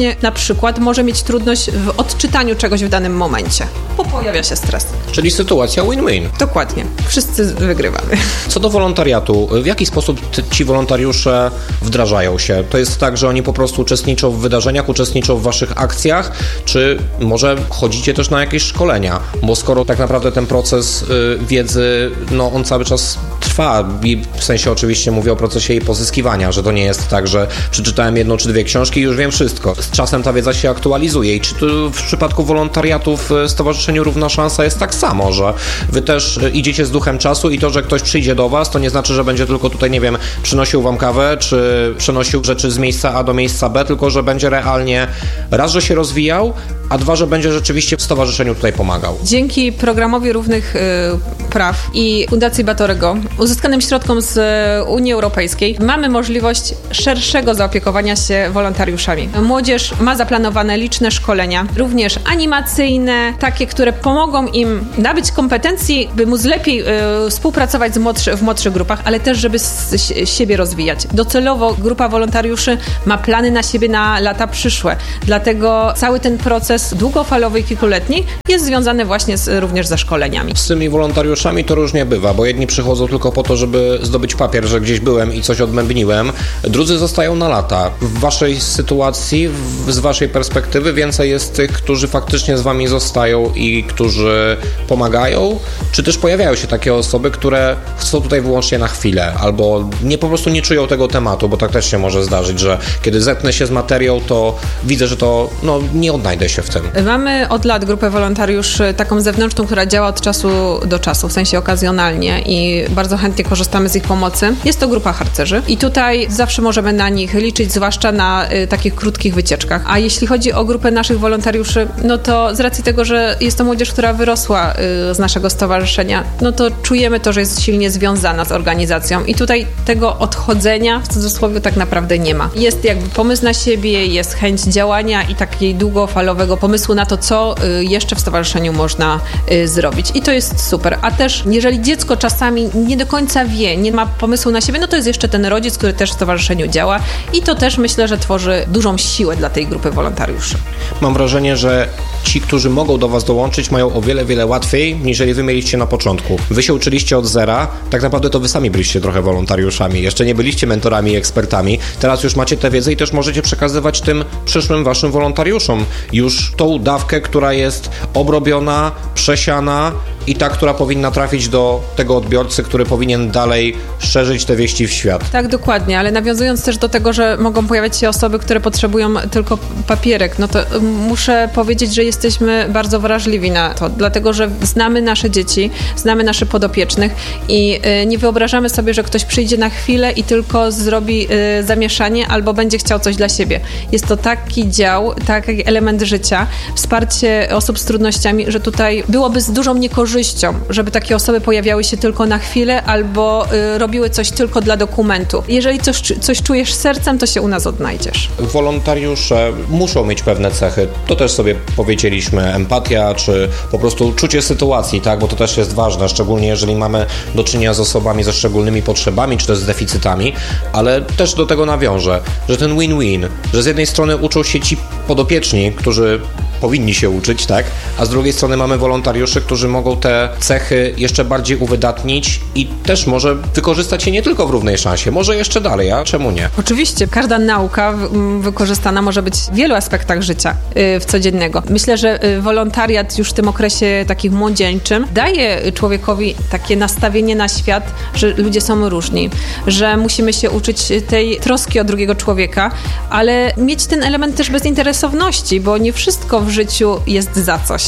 Speaker 4: właśnie na przykład może mieć trudność w odczytaniu czegoś w danym momencie, bo pojawia się stres.
Speaker 2: Czyli sytuacja win-win.
Speaker 4: Dokładnie. Wszyscy wygrywamy.
Speaker 2: Co do wolontariatu, w jaki sposób ci wolontariusze wdrażają się? To jest tak, że oni po prostu uczestniczą w wydarzeniach, uczestniczą w waszych akcjach, czy może chodzicie też na jakieś szkolenia? Bo skoro tak naprawdę ten proces y, wiedzy, no on cały czas trwa i w sensie oczywiście mówię o procesie jej pozyskiwania, że to nie jest tak, że przeczytałem jedną czy dwie książki i już wiem wszystko. Z czasem ta wiedza się aktualizuje i czy tu w przypadku wolontariatu w Stowarzyszeniu Równa Szansa jest tak samo, że wy też idziecie z duchem czasu i to, że ktoś przyjdzie do was, to nie znaczy, że będzie tylko tutaj, nie wiem, przynosił wam kawę, czy przenosił rzeczy z miejsca A do miejsca B, tylko że będzie realnie raz, że się rozwijał, a dwa, że będzie rzeczywiście w stowarzyszeniu tutaj pomagał.
Speaker 4: Dzięki programowi Równych y, Praw i Fundacji Batorego, uzyskanym środkom z Unii Europejskiej, mamy możliwość szerszego zaopiekowania się wolontariuszami. Młodzież ma zaplanowane liczne szkolenia, również animacyjne, takie, które pomogą im nabyć kompetencji, by móc lepiej y, współpracować z młodszy, w młodszych grupach, ale też, żeby z, z siebie rozwijać. Docelowo grupa wolontariuszy ma plany na siebie na lata przyszłe. Dlatego cały ten proces długofalowy i kilkuletni jest związany właśnie z, również ze szkoleniami. Z
Speaker 2: tymi wolontariuszami to różnie bywa, bo jedni przychodzą tylko po to, żeby zdobyć papier, że gdzieś byłem i coś odmębniłem, drudzy zostają na lata. W waszej sytuacji, w, z waszej perspektywy więcej jest tych, którzy faktycznie z wami zostają i którzy pomagają, czy też pojawiają się takie osoby, które są tutaj wyłącznie na chwilę, albo nie po prostu nie czują tego tematu, bo tak też się może zdarzyć, że kiedy zetnę się z materią, to widzę, że to no, nie odnajdę się w tym.
Speaker 4: Mamy od lat grupę wolontariuszy taką zewnętrzną, która działa od czasu do czasu, w sensie okazjonalnie i bardzo chętnie korzystamy z ich pomocy. Jest to grupa harcerzy i tutaj zawsze możemy na nich liczyć, zwłaszcza na y, takich krótkich wycieczkach. A jeśli chodzi o grupę naszych wolontariuszy, no to z racji tego, że jest to młodzież, która wyrosła y, z naszego stowarzyszenia, no to czujemy to, że jest silnie związana z organizacją i tutaj tego odchodzenia w cudzysłowie tak naprawdę nie ma. Jest jakby pomysł na siebie, jest chęć działania i takiej długofalowego pomysłu na to, co y, jeszcze w stowarzyszeniu można y, zrobić. I to jest super. A też, jeżeli dziecko czasami nie do końca wie, nie ma pomysłu na siebie, no to jest jeszcze ten rodzic, który też w stowarzyszeniu działa i to też myślę, że tworzy dużą siłę dla tej grupy wolontariuszy.
Speaker 2: Mam wrażenie, że ci, którzy mogą do was dołączyć, mają o wiele, wiele łatwiej, niżeli wy mieliście na początku. Wy się uczyliście od zera, tak naprawdę to wy sami byliście trochę wolontariuszami, jeszcze nie byliście mentorami i ekspertami, teraz już macie tę wiedzę i też możecie przekazywać tym przyszłym waszym wolontariuszom już tą dawkę, która jest obrobiona, przesiana i ta, która powinna trafić do tego odbiorcy, który powinien dalej szerzyć te wieści w świat.
Speaker 4: Tak, dokładnie, ale nawiązując też do tego, że mogą pojawiać się osoby, które potrzebują tylko papierek, no to muszę powiedzieć, że jesteśmy bardzo wrażliwi na to, dlatego, że znamy nasze dzieci, znamy naszych podopiecznych i y, nie wyobrażamy sobie, że ktoś przyjdzie na chwilę i tylko zrobi y, zamieszanie albo będzie chciał coś dla siebie. Jest to taki dział, taki element życia, wsparcie osób z trudnościami, że tutaj byłoby z dużą niekorzyścią, żeby takie osoby pojawiały się tylko na chwilę albo y, robiły coś tylko dla dokumentu. Jeżeli coś, coś czujesz sercem, to się u nas odnajdziesz.
Speaker 2: Wolontariusze muszą mieć pewne cechy. To też sobie powiedzieliśmy, empatia, czy po prostu czucie sytuacji, tak, bo to też jest ważne, szczególnie jeżeli mamy do czynienia z osobami ze szczególnymi potrzebami, czy też z deficytami, ale też do tego nawiążę, że ten win-win, że z jednej strony uczą się ci podopieczni, którzy powinni się uczyć, tak, a z drugiej strony mamy wolontariuszy, którzy mogą te cechy jeszcze bardziej uwydatnić i też może wykorzystać je nie tylko w równej szansie, może jeszcze dalej, a czemu nie?
Speaker 4: Oczywiście, każda nauka wykorzystana może być w wielu aspektach życia yy, w codziennego. Myślę, że wolontariat już w tym okresie takim młodzieńczym daje człowiekowi takie nastawienie na świat, że ludzie są różni, że musimy się uczyć tej troski o drugiego człowieka, ale mieć ten element też bezinteresowności, bo nie wszystko w życiu jest za coś.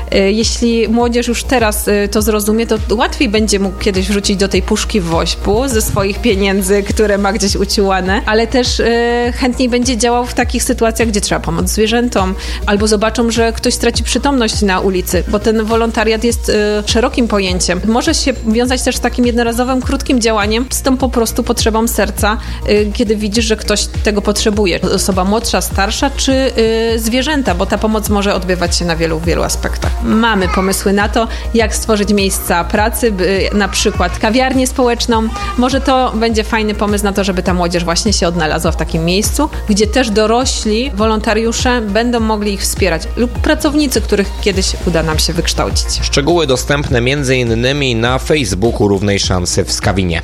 Speaker 4: Jeśli młodzież już teraz to zrozumie, to łatwiej będzie mógł kiedyś wrzucić do tej puszki woźpu ze swoich pieniędzy, które ma gdzieś uciłane, ale też chętniej będzie działał w takich sytuacjach, gdzie trzeba pomóc zwierzętom, albo zobaczą, że ktoś straci przytomność na ulicy, bo ten wolontariat jest szerokim pojęciem. Może się wiązać też z takim jednorazowym, krótkim działaniem, z tą po prostu potrzebą serca, kiedy widzisz, że ktoś tego potrzebuje. Osoba młodsza, starsza, czy zwierzęta, bo ta pomoc może odbywać się na wielu, wielu aspektach. Mamy pomysły na to, jak stworzyć miejsca pracy, by, na przykład kawiarnię społeczną. Może to będzie fajny pomysł na to, żeby ta młodzież właśnie się odnalazła w takim miejscu, gdzie też dorośli wolontariusze będą mogli ich wspierać lub pracownicy, których kiedyś uda nam się wykształcić.
Speaker 2: Szczegóły dostępne między innymi na Facebooku Równej Szansy w Skawinie.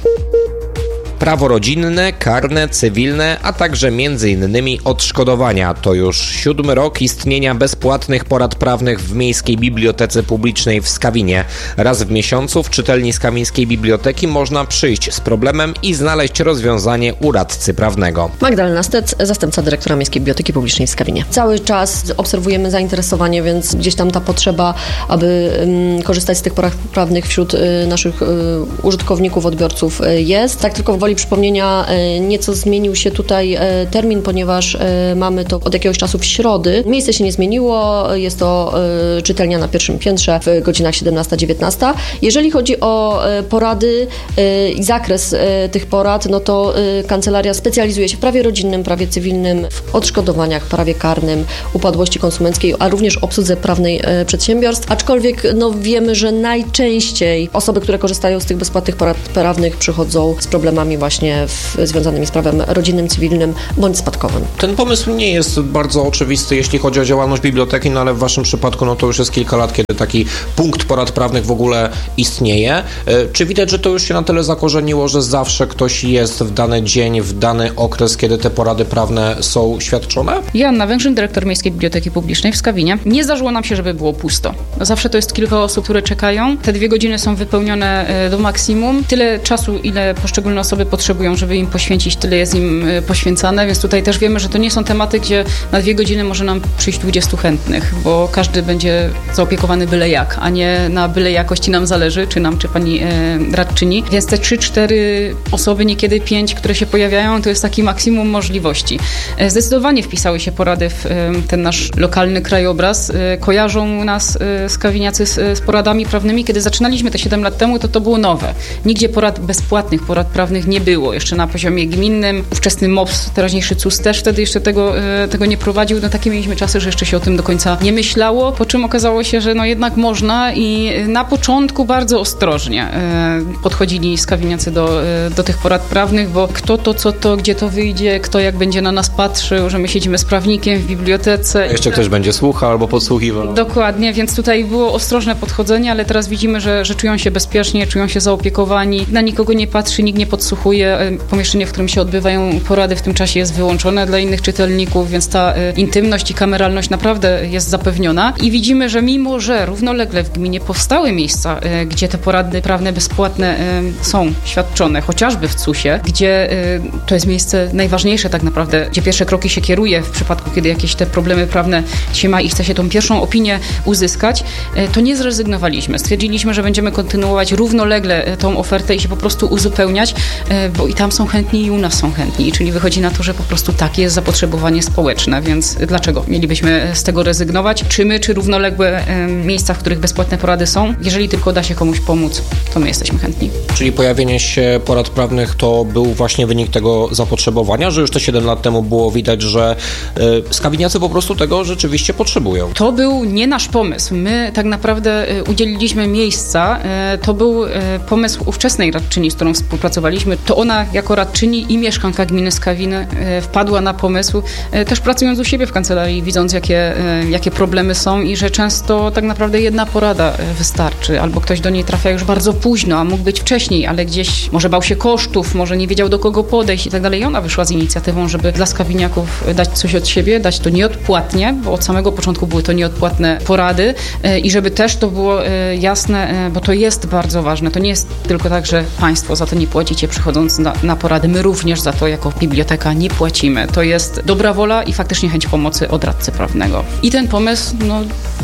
Speaker 2: Prawo rodzinne, karne, cywilne, a także między innymi odszkodowania. To już siódmy rok istnienia bezpłatnych porad prawnych w Miejskiej Bibliotece Publicznej w Skawinie. Raz w miesiącu w czytelni Skawińskiej Biblioteki można przyjść z problemem i znaleźć rozwiązanie u radcy prawnego.
Speaker 5: Magdalena Stec, zastępca dyrektora Miejskiej Biblioteki Publicznej w Skawinie. Cały czas obserwujemy zainteresowanie, więc gdzieś tam ta potrzeba, aby um, korzystać z tych porad prawnych wśród y, naszych y, użytkowników, odbiorców y, jest. Tak tylko woli przypomnienia, nieco zmienił się tutaj termin, ponieważ mamy to od jakiegoś czasu w środy. Miejsce się nie zmieniło, jest to czytelnia na pierwszym piętrze w godzinach siedemnasta dziewiętnasta. Jeżeli chodzi o porady i zakres tych porad, no to kancelaria specjalizuje się w prawie rodzinnym, prawie cywilnym, w odszkodowaniach, prawie karnym, upadłości konsumenckiej, a również obsłudze prawnej przedsiębiorstw. Aczkolwiek no, wiemy, że najczęściej osoby, które korzystają z tych bezpłatnych porad prawnych, przychodzą z problemami właśnie w, związanymi z prawem rodzinnym, cywilnym bądź spadkowym.
Speaker 2: Ten pomysł nie jest bardzo oczywisty, jeśli chodzi o działalność biblioteki, no ale w waszym przypadku no to już jest kilka lat, kiedy taki punkt porad prawnych w ogóle istnieje. Czy widać, że to już się na tyle zakorzeniło, że zawsze ktoś jest w dany dzień, w dany okres, kiedy te porady prawne są świadczone?
Speaker 6: Joanna Węgrzyn, dyrektor Miejskiej Biblioteki Publicznej w Skawinie. Nie zdarzyło nam się, żeby było pusto. Zawsze to jest kilka osób, które czekają. Te dwie godziny są wypełnione do maksimum. Tyle czasu, ile poszczególne osoby potrzebują, żeby im poświęcić, tyle jest im poświęcane, więc tutaj też wiemy, że to nie są tematy, gdzie na dwie godziny może nam przyjść dwudziestu chętnych, bo każdy będzie zaopiekowany byle jak, a nie na byle jakości nam zależy, czy nam, czy pani e, radczyni. Więc te trzy, cztery osoby, niekiedy pięć, które się pojawiają, to jest taki maksimum możliwości. E, zdecydowanie wpisały się porady w e, ten nasz lokalny krajobraz. E, kojarzą nas e, skawiniacy z, z poradami prawnymi. Kiedy zaczynaliśmy te siedem lat temu, to to było nowe. Nigdzie porad bezpłatnych, porad prawnych nie było. Jeszcze na poziomie gminnym. Ówczesny M O P S, teraźniejszy C U S też wtedy jeszcze tego, tego nie prowadził. No takie mieliśmy czasy, że jeszcze się o tym do końca nie myślało, po czym okazało się, że no jednak można i na początku bardzo ostrożnie podchodzili skawiniacy do, do tych porad prawnych, bo kto to, co to, gdzie to wyjdzie, kto jak będzie na nas patrzył, że my siedzimy z prawnikiem w bibliotece.
Speaker 2: Jeszcze ktoś będzie słuchał albo podsłuchiwał.
Speaker 6: Dokładnie, więc tutaj było ostrożne podchodzenie, ale teraz widzimy, że, że czują się bezpiecznie, czują się zaopiekowani, na nikogo nie patrzy, nikt nie podsłuchuje. Pomieszczenie, w którym się odbywają porady w tym czasie jest wyłączone dla innych czytelników, więc ta y, intymność i kameralność naprawdę jest zapewniona. I widzimy, że mimo, że równolegle w gminie powstały miejsca, y, gdzie te porady prawne bezpłatne y, są świadczone, chociażby w C U S-ie, gdzie y, to jest miejsce najważniejsze tak naprawdę, gdzie pierwsze kroki się kieruje w przypadku, kiedy jakieś te problemy prawne się ma i chce się tą pierwszą opinię uzyskać, y, to nie zrezygnowaliśmy. Stwierdziliśmy, że będziemy kontynuować równolegle y, tą ofertę i się po prostu uzupełniać, y, bo i tam są chętni i u nas są chętni, czyli wychodzi na to, że po prostu takie jest zapotrzebowanie społeczne, więc dlaczego mielibyśmy z tego rezygnować? Czy my, czy równoległe y, miejsca, w których bezpłatne porady są? Jeżeli tylko da się komuś pomóc, to my jesteśmy chętni.
Speaker 2: Czyli pojawienie się porad prawnych to był właśnie wynik tego zapotrzebowania, że już te siedem lat temu było widać, że y, skawiniacy po prostu tego rzeczywiście potrzebują.
Speaker 6: To był nie nasz pomysł. My tak naprawdę y, udzieliliśmy miejsca. Y, to był y, pomysł ówczesnej radczyni, z którą współpracowaliśmy. To ona jako radczyni i mieszkanka gminy Skawiny y, wpadła na pomysł, y, też pracując u siebie w kancelarii, widząc jakie, y, jakie problemy są i że często tak naprawdę jedna porada y, wystarczy, albo ktoś do niej trafia już bardzo późno, a mógł być wcześniej, ale gdzieś może bał się kosztów, może nie wiedział do kogo podejść i tak dalej. I ona wyszła z inicjatywą, żeby dla skawiniaków dać coś od siebie, dać to nieodpłatnie, bo od samego początku były to nieodpłatne porady y, i żeby też to było y, jasne, y, bo to jest bardzo ważne. To nie jest tylko tak, że państwo za to nie płacicie przychodząc na, na porady. My również za to jako biblioteka nie płacimy. To jest dobra wola i faktycznie chęć pomocy od radcy prawnego. I ten pomysł no,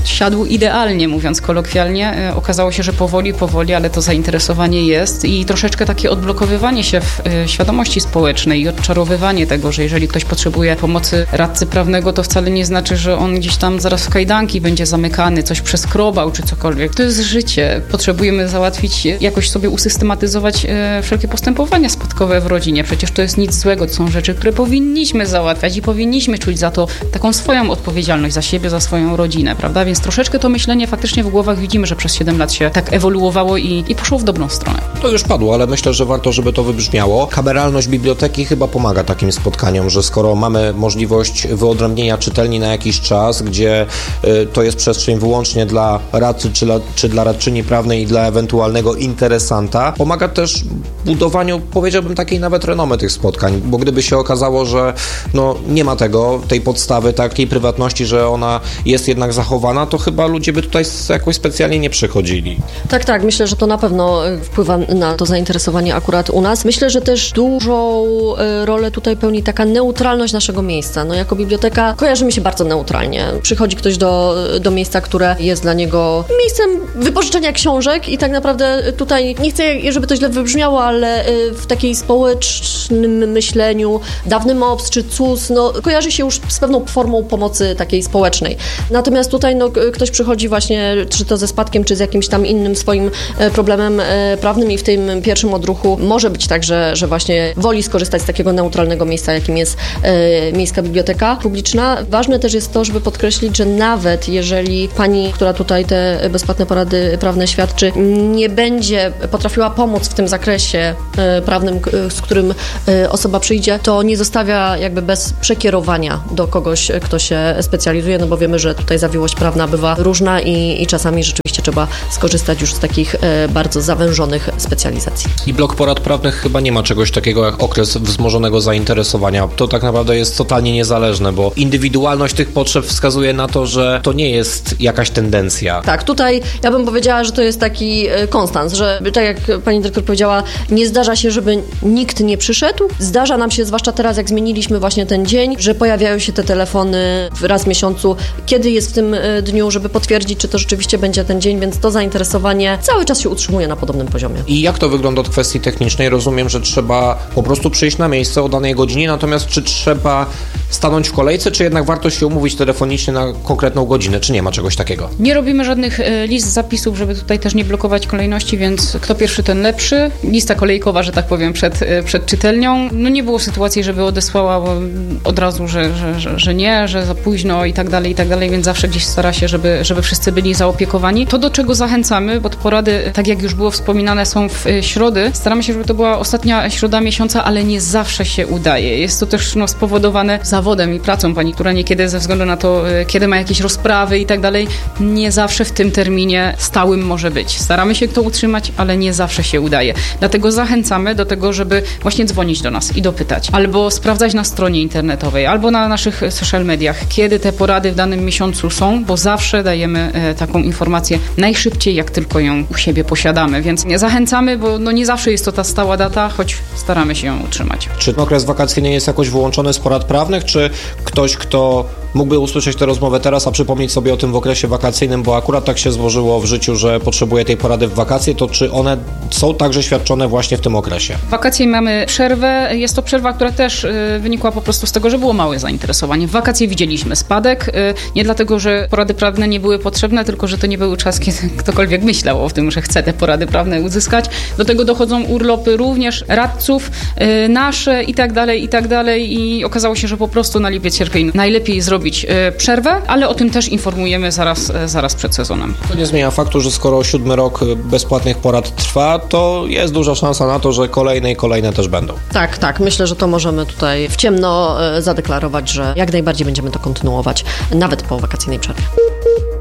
Speaker 6: siadł idealnie, mówiąc kolokwialnie. Okazało się, że powoli, powoli, ale to zainteresowanie jest i troszeczkę takie odblokowywanie się w świadomości społecznej i odczarowywanie tego, że jeżeli ktoś potrzebuje pomocy radcy prawnego, to wcale nie znaczy, że on gdzieś tam zaraz w kajdanki będzie zamykany, coś przeskrobał czy cokolwiek. To jest życie. Potrzebujemy załatwić, jakoś sobie usystematyzować e, wszelkie postępowania spadkowe w rodzinie. Przecież to jest nic złego. To są rzeczy, które powinniśmy załatwiać i powinniśmy czuć za to taką swoją odpowiedzialność za siebie, za swoją rodzinę, prawda? Więc troszeczkę to myślenie faktycznie w głowach widzimy, że przez siedem lat się tak ewoluowało i, i poszło w dobrą stronę.
Speaker 2: To już padło, ale myślę, że warto, żeby to wybrzmiało. Kameralność biblioteki chyba pomaga takim spotkaniom, że skoro mamy możliwość wyodrębnienia czytelni na jakiś czas, gdzie y, to jest przestrzeń wyłącznie dla radcy czy, la, czy dla radczyni prawnej i dla ewentualnego interesanta, pomaga też budowaniu, powiedziałbym, takiej nawet renomy tych spotkań, bo gdyby się okazało, że no, nie ma tego, tej podstawy, takiej prywatności, że ona jest jednak zachowana, to chyba ludzie by tutaj jakoś specjalnie nie przychodzili.
Speaker 5: Tak, tak, myślę, że to na pewno wpływa na to zainteresowanie akurat u nas. Myślę, że też dużą rolę tutaj pełni taka neutralność naszego miejsca. No jako biblioteka kojarzymy się bardzo neutralnie. Przychodzi ktoś do, do miejsca, które jest dla niego miejscem wypożyczenia książek i tak naprawdę tutaj, nie chcę, żeby to źle wybrzmiało, ale w takiej społecznym myśleniu dawny M O P S czy C U S, no kojarzy się już z pewną formą pomocy takiej społecznej. Natomiast tutaj no, ktoś przychodzi właśnie, czy to ze spadkiem, czy z jakimś tam innym swoim problemem prawnym i w tym pierwszym odruchu może być tak, że, że właśnie woli skorzystać z takiego neutralnego miejsca, jakim jest e, Miejska Biblioteka Publiczna. Ważne też jest to, żeby podkreślić, że nawet jeżeli pani, która tutaj te bezpłatne porady prawne świadczy, nie będzie potrafiła pomóc w tym zakresie e, prawnym, k- z którym e, osoba przyjdzie, to nie zostawia jakby bez przekierowania do kogoś, kto się specjalizuje, no bo wiemy, że tutaj zawiłość prawna bywa różna i, i czasami rzeczywiście trzeba skorzystać już z takich e, bardzo zawężonych specjalizacji.
Speaker 2: I blok porad prawnych chyba nie ma czegoś takiego jak okres wzmożonego zainteresowania. To tak naprawdę jest totalnie niezależne, bo indywidualność tych potrzeb wskazuje na to, że to nie jest jakaś tendencja.
Speaker 5: Tak, tutaj ja bym powiedziała, że to jest taki konstans, że tak jak pani dyrektor powiedziała, nie zdarza się, żeby nikt nie przyszedł. Zdarza nam się, zwłaszcza teraz, jak zmieniliśmy właśnie ten dzień, że pojawiają się te telefony raz w miesiącu, kiedy jest w tym dniu, żeby potwierdzić, czy to rzeczywiście będzie ten dzień, więc to zainteresowanie cały czas się utrzymuje na podobnym poziomie.
Speaker 2: I jak to wygląda od kwestii technicznej? Rozumiem, że trzeba po prostu przyjść na miejsce o danej godzinie, natomiast czy trzeba stanąć w kolejce, czy jednak warto się umówić telefonicznie na konkretną godzinę, czy nie ma czegoś takiego?
Speaker 6: Nie robimy żadnych e, list zapisów, żeby tutaj też nie blokować kolejności, więc kto pierwszy, ten lepszy. Lista kolejkowa, że tak powiem, przed, e, przed czytelnią. No nie było sytuacji, żeby odesłała od razu, że, że, że, że nie, że za późno i tak dalej, i tak dalej, więc zawsze gdzieś stara się, żeby, żeby wszyscy byli zaopiekowani. To, do czego zachęcamy, bo te porady, tak jak już było wspominane, są w e, środy. Staramy się, żeby to była ostatnia środa miesiąca, ale nie zawsze się udaje. Jest to też no, spowodowane zawodem i pracą pani, która niekiedy ze względu na to, kiedy ma jakieś rozprawy i tak dalej, nie zawsze w tym terminie stałym może być. Staramy się to utrzymać, ale nie zawsze się udaje. Dlatego zachęcamy do tego, żeby właśnie dzwonić do nas i dopytać, albo sprawdzać na stronie internetowej, albo na naszych social mediach, kiedy te porady w danym miesiącu są, bo zawsze dajemy e, taką informację najszybciej, jak tylko ją u siebie posiadamy, więc zachęcamy, bo no nie zawsze jest to ta stała data, choć staramy się ją utrzymać.
Speaker 2: Czy okres wakacyjny jest jakoś wyłączony z porad prawnych, czy ktoś, kto mógłby usłyszeć tę rozmowę teraz, a przypomnieć sobie o tym w okresie wakacyjnym, bo akurat tak się złożyło w życiu, że potrzebuje tej porady w wakacje, to czy one są także świadczone właśnie w tym okresie?
Speaker 6: W wakacje mamy przerwę. Jest to przerwa, która też y, wynikła po prostu z tego, że było małe zainteresowanie. W wakacje widzieliśmy spadek. Y, nie dlatego, że porady prawne nie były potrzebne, tylko że to nie był czas, kiedy ktokolwiek myślał o tym, że chce te porady prawne uzyskać. Do tego dochodzą urlopy również radców, y, nasze i tak dalej, i tak dalej. I okazało się, że po prostu na lipiec, sierpień najlepiej zrobić przerwę, ale o tym też informujemy zaraz, zaraz przed sezonem.
Speaker 2: To nie zmienia faktu, że skoro siódmy rok bezpłatnych porad trwa, to jest duża szansa na to, że kolejne i kolejne też będą.
Speaker 5: Tak, tak. Myślę, że to możemy tutaj w ciemno zadeklarować, że jak najbardziej będziemy to kontynuować, nawet po wakacyjnej przerwie.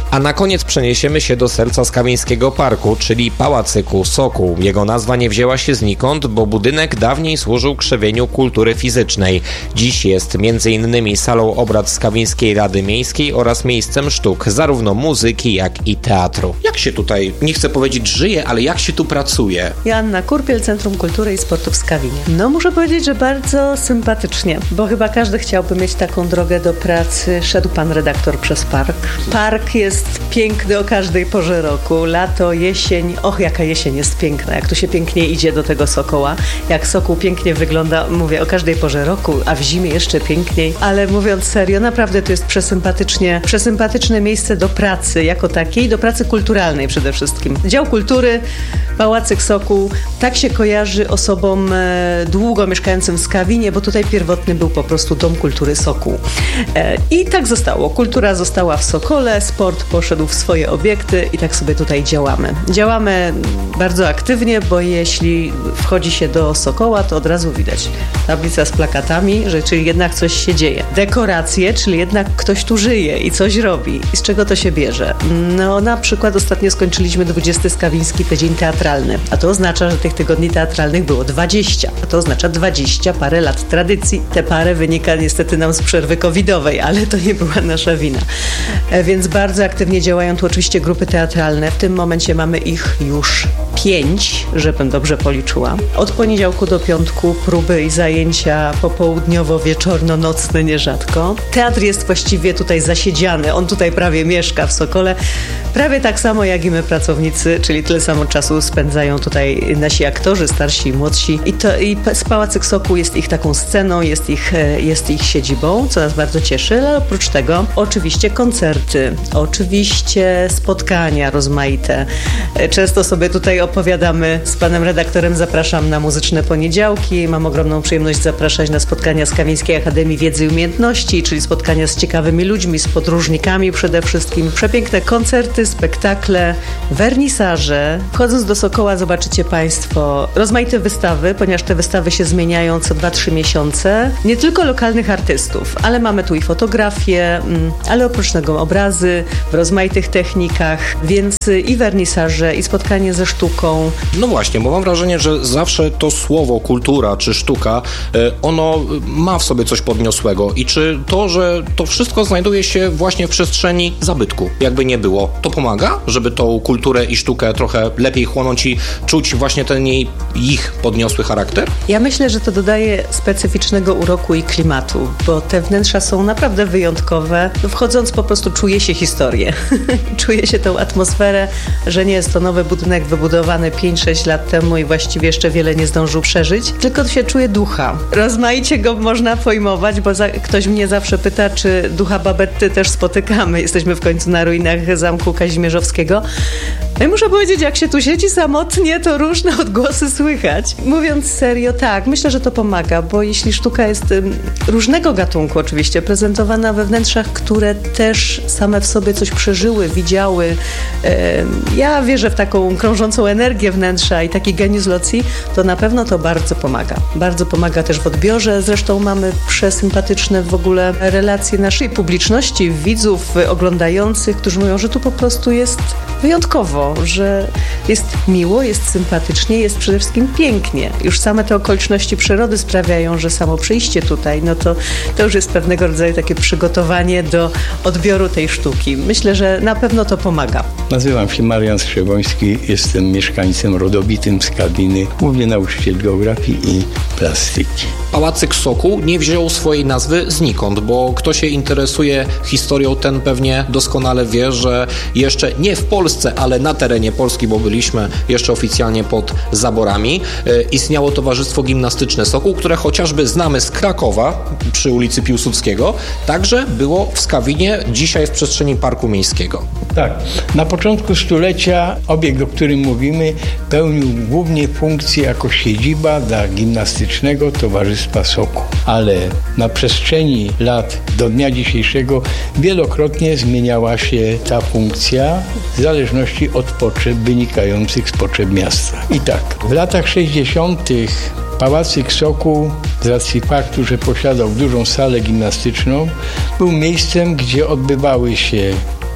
Speaker 2: A na koniec przeniesiemy się do serca Skawińskiego Parku, czyli Pałacyku Sokół. Jego nazwa nie wzięła się znikąd, bo budynek dawniej służył krzewieniu kultury fizycznej. Dziś jest między innymi salą obrad Skawińskiej Rady Miejskiej oraz miejscem sztuk, zarówno muzyki, jak i teatru. Jak się tutaj, nie chcę powiedzieć żyje, ale jak się tu pracuje?
Speaker 7: Joanna Kurpiel, Centrum Kultury i Sportu w Skawinie. No muszę powiedzieć, że bardzo sympatycznie, bo chyba każdy chciałby mieć taką drogę do pracy. Szedł pan redaktor przez park. Park jest piękny o każdej porze roku. Lato, jesień. Och, jaka jesień jest piękna. Jak tu się pięknie idzie do tego Sokoła. Jak Sokół pięknie wygląda, mówię, o każdej porze roku, a w zimie jeszcze piękniej. Ale mówiąc serio, naprawdę to jest przesympatycznie, przesympatyczne miejsce do pracy jako takiej, do pracy kulturalnej przede wszystkim. Dział Kultury, Pałacyk Sokół, tak się kojarzy osobom e, długo mieszkającym w Skawinie, bo tutaj pierwotny był po prostu Dom Kultury Sokół. E, I tak zostało. Kultura została w Sokole, sport poszedł w swoje obiekty i tak sobie tutaj działamy. Działamy bardzo aktywnie, bo jeśli wchodzi się do Sokoła, to od razu widać tablica z plakatami, że czyli jednak coś się dzieje. Dekoracje, czyli jednak ktoś tu żyje i coś robi. I z czego to się bierze? No na przykład ostatnio skończyliśmy dwudziesty Skawiński Tydzień Teatralny, a to oznacza, że tych tygodni teatralnych było dwadzieścia, a to oznacza dwadzieścia parę lat tradycji. Te parę wynika niestety nam z przerwy covidowej, ale to nie była nasza wina. E, więc bardzo aktywnie działają tu oczywiście grupy teatralne. W tym momencie mamy ich już pięć, żebym dobrze policzyła. Od poniedziałku do piątku próby i zajęcia popołudniowo-wieczorno-nocne nierzadko. Teatr jest właściwie tutaj zasiedziany. On tutaj prawie mieszka w Sokole. Prawie tak samo jak i my pracownicy, czyli tyle samo czasu spędzają tutaj nasi aktorzy, starsi i młodsi. I, to, i Pałacyk Sokół jest ich taką sceną, jest ich, jest ich siedzibą, co nas bardzo cieszy, ale oprócz tego oczywiście koncerty, oczywiście spotkania rozmaite. Często sobie tutaj opowiadamy z panem redaktorem, zapraszam na muzyczne poniedziałki, mam ogromną przyjemność zapraszać na spotkania z Skawińskiej Akademii Wiedzy i Umiejętności, czyli spotkania z ciekawymi ludźmi, z podróżnikami przede wszystkim. Przepiękne koncerty, spektakle, wernisaże. Wchodząc do Sokoła zobaczycie państwo rozmaite wystawy, ponieważ te wystawy się zmieniają co dwa trzy miesiące. Nie tylko lokalnych artystów, ale mamy tu i fotografie, ale oprócz tego obrazy w rozmaitych technikach, więc i wernisaże, i spotkanie ze sztuką.
Speaker 2: No właśnie, bo mam wrażenie, że zawsze to słowo kultura czy sztuka, ono ma w sobie coś podniosłego i czy to, że to wszystko znajduje się właśnie w przestrzeni zabytku, jakby nie było, to pomaga, żeby tą kulturę i sztukę trochę lepiej chłonąć i czuć właśnie ten jej, ich podniosły charakter?
Speaker 7: Ja myślę, że to dodaje specyficznego uroku i klimatu, bo te wnętrza są naprawdę wyjątkowe. Wchodząc po prostu czuje się historię. Czuje się tą atmosferę, że nie jest to nowy budynek wybudowany pięć sześć lat temu i właściwie jeszcze wiele nie zdążył przeżyć, tylko się czuje ducha. Rozmaicie go można pojmować, bo za, ktoś mnie zawsze pyta, czy ducha Babetty też spotykamy. Jesteśmy w końcu na ruinach Zamku Kazimierzowskiego. No i muszę powiedzieć, jak się tu siedzi samotnie, to różne odgłosy słychać. Mówiąc serio, tak, myślę, że to pomaga, bo jeśli sztuka jest um, różnego gatunku oczywiście, prezentowana we wnętrzach, które też same w sobie coś przeżyły, widziały. Um, ja wierzę w taką krążącą energię wnętrza i taki geniusz loci, to na pewno to bardzo pomaga. Bardzo pomaga też w odbiorze. Zresztą mamy przesympatyczne w ogóle relacje naszej publiczności, widzów oglądających, którzy mówią, że tu po prostu jest wyjątkowo, że jest miło, jest sympatycznie, jest przede wszystkim pięknie. Już same te okoliczności przyrody sprawiają, że samo przyjście tutaj, no to, to już jest pewnego rodzaju takie przygotowanie do odbioru tej sztuki. Myślę, że na pewno to pomaga.
Speaker 8: Nazywam się Marian Strzewoński, jestem mieszkańcem rodowitym Skawiny, głównie nauczyciel geografii i plastyki.
Speaker 2: Pałacyk Sokół nie wziął swojej nazwy znikąd, bo kto się interesuje historią, ten pewnie doskonale wie, że jeszcze nie w Polsce, ale na terenie Polski, bo byliśmy jeszcze oficjalnie pod zaborami, e, istniało Towarzystwo Gimnastyczne Sokół, które chociażby znamy z Krakowa przy ulicy Piłsudskiego, także było w Skawinie, dzisiaj w przestrzeni Parku Miejskiego.
Speaker 8: Tak, na początku stulecia obiekt, o którym mówimy, pełnił głównie funkcję jako siedziba dla Gimnastycznego Towarzystwa Sokół, ale na przestrzeni lat do dnia dzisiejszego wielokrotnie zmieniała się ta funkcja w zależności od potrzeb wynikających z potrzeb miasta. I tak, w latach sześćdziesiątych Pałacyk Sokół, z racji faktu, że posiadał dużą salę gimnastyczną, był miejscem, gdzie odbywały się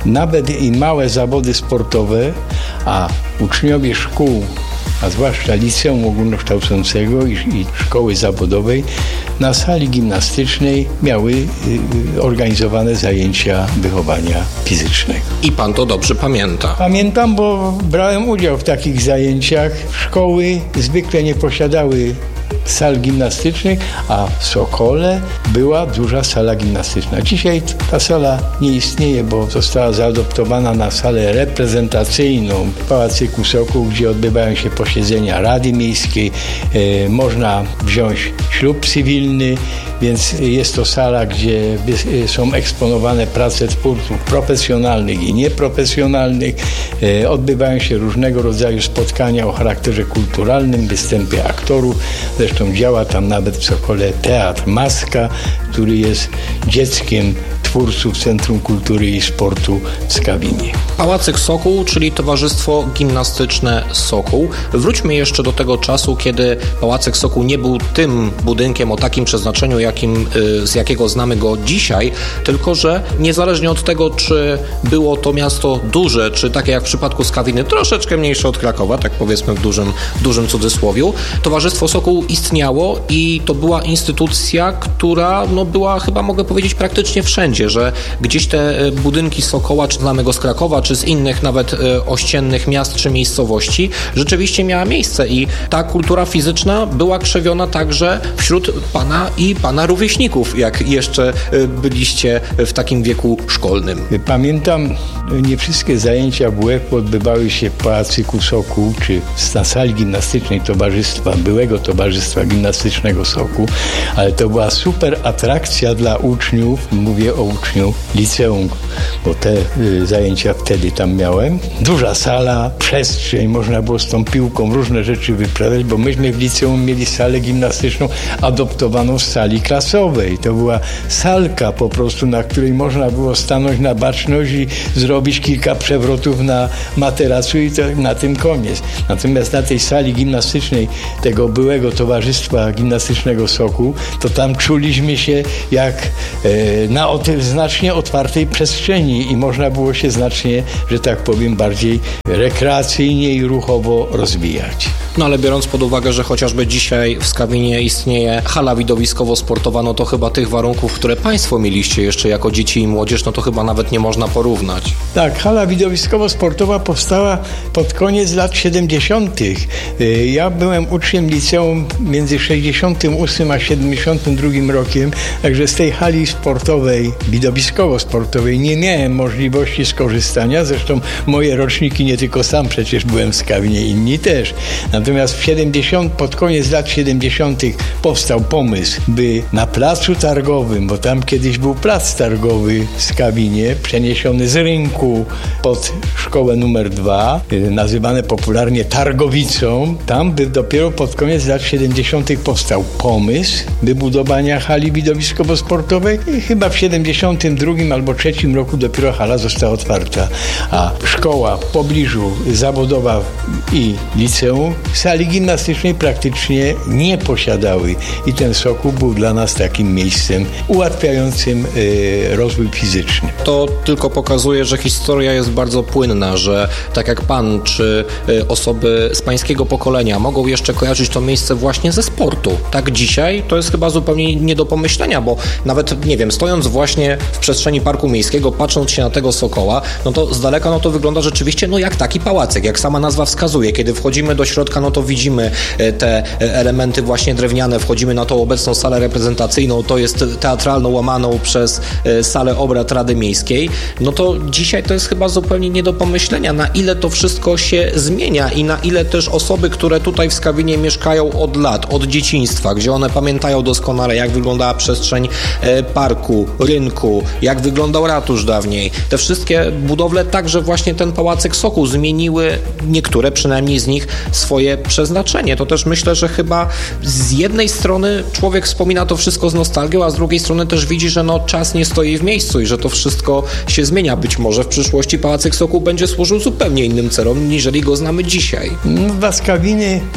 Speaker 8: nawet i małe zawody sportowe, a uczniowie szkół, a zwłaszcza liceum ogólnokształcącego i, i szkoły zawodowej, na sali gimnastycznej miały y, organizowane zajęcia wychowania fizycznego.
Speaker 2: I pan to dobrze pamięta.
Speaker 8: Pamiętam, bo brałem udział w takich zajęciach. Szkoły zwykle nie posiadały sal gimnastycznych, a w Sokole była duża sala gimnastyczna. Dzisiaj ta sala nie istnieje, bo została zaadoptowana na salę reprezentacyjną w Pałacyku Sokół, gdzie odbywają się posiedzenia Rady Miejskiej. E, można wziąć ślub cywilny, więc jest to sala, gdzie są eksponowane prace twórców profesjonalnych i nieprofesjonalnych. E, odbywają się różnego rodzaju spotkania o charakterze kulturalnym, występy aktorów. Zresztą działa tam nawet w Sokole Teatr Maska, który jest dzieckiem twórców Centrum Kultury i Sportu w Skawinie.
Speaker 2: Pałacyk Sokół, czyli Towarzystwo Gimnastyczne Sokół. Wróćmy jeszcze do tego czasu, kiedy Pałacyk Sokół nie był tym budynkiem o takim przeznaczeniu, jakim, z jakiego znamy go dzisiaj, tylko że niezależnie od tego, czy było to miasto duże, czy takie jak w przypadku Skawiny, troszeczkę mniejsze od Krakowa, tak powiedzmy w dużym, dużym cudzysłowiu, Towarzystwo Sokół istniało i to była instytucja, która no, była chyba, mogę powiedzieć, praktycznie wszędzie, że gdzieś te budynki Sokoła, czy znamy go z Krakowa, czy z innych nawet ościennych miast czy miejscowości, rzeczywiście miała miejsce i ta kultura fizyczna była krzewiona także wśród pana i pana rówieśników, jak jeszcze byliście w takim wieku szkolnym.
Speaker 8: Pamiętam, nie wszystkie zajęcia W W F odbywały się w Pałacyku Sokół, czy na sali gimnastycznej Towarzystwa, byłego Towarzystwa Gimnastycznego Sokół, ale to była super atrakcja dla uczniów, mówię o uczniów liceum, bo te y, zajęcia wtedy tam miałem. Duża sala, przestrzeń, można było z tą piłką różne rzeczy wyprawiać, bo myśmy w liceum mieli salę gimnastyczną adoptowaną z sali klasowej. To była salka po prostu, na której można było stanąć na baczność i zrobić kilka przewrotów na materacu i to na tym koniec. Natomiast na tej sali gimnastycznej tego byłego Towarzystwa Gimnastycznego Sokół, to tam czuliśmy się jak e, na o tej znacznie otwartej przestrzeni i można było się znacznie, że tak powiem, bardziej rekreacyjnie i ruchowo rozwijać.
Speaker 2: No ale biorąc pod uwagę, że chociażby dzisiaj w Skawinie istnieje hala widowiskowo-sportowa, no to chyba tych warunków, które państwo mieliście jeszcze jako dzieci i młodzież, no to chyba nawet nie można porównać.
Speaker 8: Tak, hala widowiskowo-sportowa powstała pod koniec lat siedemdziesiątych. Ja byłem uczniem liceum między sześćdziesiątym ósmym a siedemdziesiątym drugim rokiem, także z tej hali sportowej, widowiskowo-sportowej nie miałem możliwości skorzystania. Zresztą moje roczniki, nie tylko sam przecież byłem w Skawinie, inni też. Natomiast w siedemdziesiątym, pod koniec lat siedemdziesiątych powstał pomysł, by na placu targowym, bo tam kiedyś był plac targowy w Skawinie, przeniesiony z rynku pod szkołę numer dwa, nazywane popularnie Targowicą, tam by dopiero pod koniec lat siedemdziesiątych powstał pomysł wybudowania hali widowiskowo-sportowej i chyba w siedemdziesiątym drugim albo trzecim roku dopiero hala została otwarta, a szkoła w pobliżu zawodowa i liceum sali gimnastycznej praktycznie nie posiadały i ten Sokół był dla nas takim miejscem ułatwiającym y, rozwój fizyczny.
Speaker 2: To tylko pokazuje, że historia jest bardzo płynna, że tak jak pan czy y, osoby z pańskiego pokolenia mogą jeszcze kojarzyć to miejsce właśnie ze sportu. Tak dzisiaj to jest chyba zupełnie nie do pomyślenia, bo nawet, nie wiem, stojąc właśnie w przestrzeni Parku Miejskiego, patrząc się na tego Sokoła, no to z daleka no to wygląda rzeczywiście no jak taki pałacyk, jak sama nazwa wskazuje. Kiedy wchodzimy do środka, no to widzimy te elementy właśnie drewniane, wchodzimy na tą obecną salę reprezentacyjną, to jest teatralną łamaną przez salę obrad Rady Miejskiej, no to dzisiaj to jest chyba zupełnie nie do pomyślenia, na ile to wszystko się zmienia i na ile też osoby, które tutaj w Skawinie mieszkają od lat, od dzieciństwa, gdzie one pamiętają doskonale, jak wyglądała przestrzeń parku, rynku, jak wyglądał ratusz dawniej. Te wszystkie budowle, także właśnie ten Pałacyk Sokół zmieniły, niektóre przynajmniej z nich, swoje przeznaczenie. To też myślę, że chyba z jednej strony człowiek wspomina to wszystko z nostalgią, a z drugiej strony też widzi, że no czas nie stoi w miejscu i że to wszystko się zmienia. Być może w przyszłości Pałacyk Sokół będzie służył zupełnie innym celom, niżeli go znamy dzisiaj.
Speaker 8: W Skawiny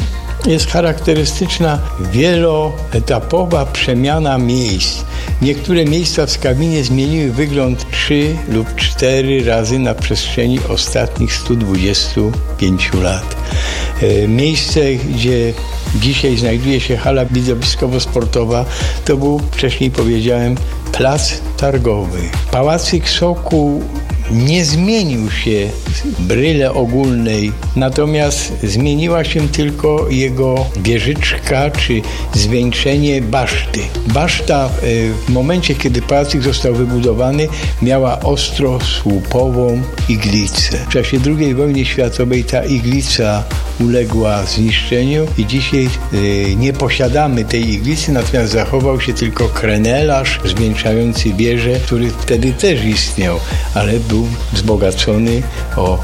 Speaker 8: jest charakterystyczna wieloetapowa przemiana miejsc. Niektóre miejsca w Skawinie zmieniły wygląd trzy lub cztery razy na przestrzeni ostatnich stu dwudziestu pięciu lat. Miejsce, gdzie dzisiaj znajduje się hala widowiskowo-sportowa, to był, wcześniej powiedziałem, plac targowy. Pałacyk Sokół nie zmienił się w bryle ogólnej, natomiast zmieniła się tylko jego wieżyczka czy zwieńczenie baszty. Baszta w momencie, kiedy pałacyk został wybudowany, miała ostro-słupową iglicę. W czasie drugiej wojny światowej ta iglica uległa zniszczeniu i dzisiaj y, nie posiadamy tej iglicy, natomiast zachował się tylko krenelarz zwieńczający wieżę, który wtedy też istniał, ale był wzbogacony o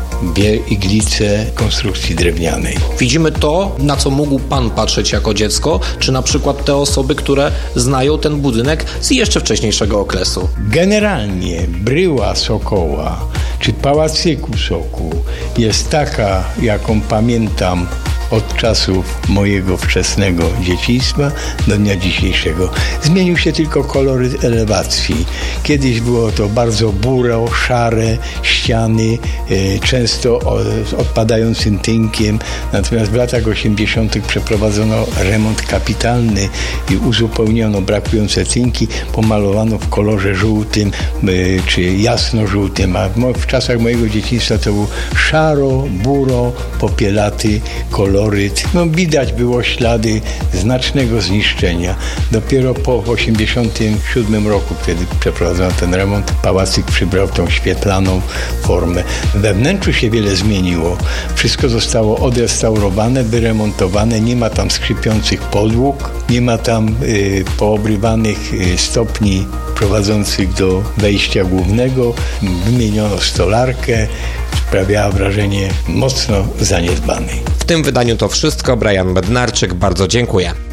Speaker 8: iglicę konstrukcji drewnianej.
Speaker 2: Widzimy to, na co mógł Pan patrzeć jako dziecko, czy na przykład te osoby, które znają ten budynek z jeszcze wcześniejszego okresu?
Speaker 8: Generalnie bryła Sokoła, czy pałacyku Sokół jest taka, jaką pamiętam od czasów mojego wczesnego dzieciństwa do dnia dzisiejszego. Zmienił się tylko koloryt elewacji. Kiedyś było to bardzo buro, szare ściany, e, często o, z odpadającym tynkiem, natomiast w latach osiemdziesiątych przeprowadzono remont kapitalny i uzupełniono brakujące tynki, pomalowano w kolorze żółtym e, czy jasno-żółtym, a w, w czasach mojego dzieciństwa to był szaro, buro, popielaty kolor. No, widać było ślady znacznego zniszczenia. Dopiero po osiemdziesiątym siódmym roku, kiedy przeprowadzono ten remont, pałacyk przybrał tą świetlaną formę. We wnętrzu się wiele zmieniło. Wszystko zostało odrestaurowane, wyremontowane. Nie ma tam skrzypiących podłóg, nie ma tam y, poobrywanych y, stopni prowadzących do wejścia głównego. Wymieniono stolarkę. Sprawiała wrażenie mocno zaniedbanej.
Speaker 2: W tym wydaniu to wszystko. Brian Bednarczyk, bardzo dziękuję.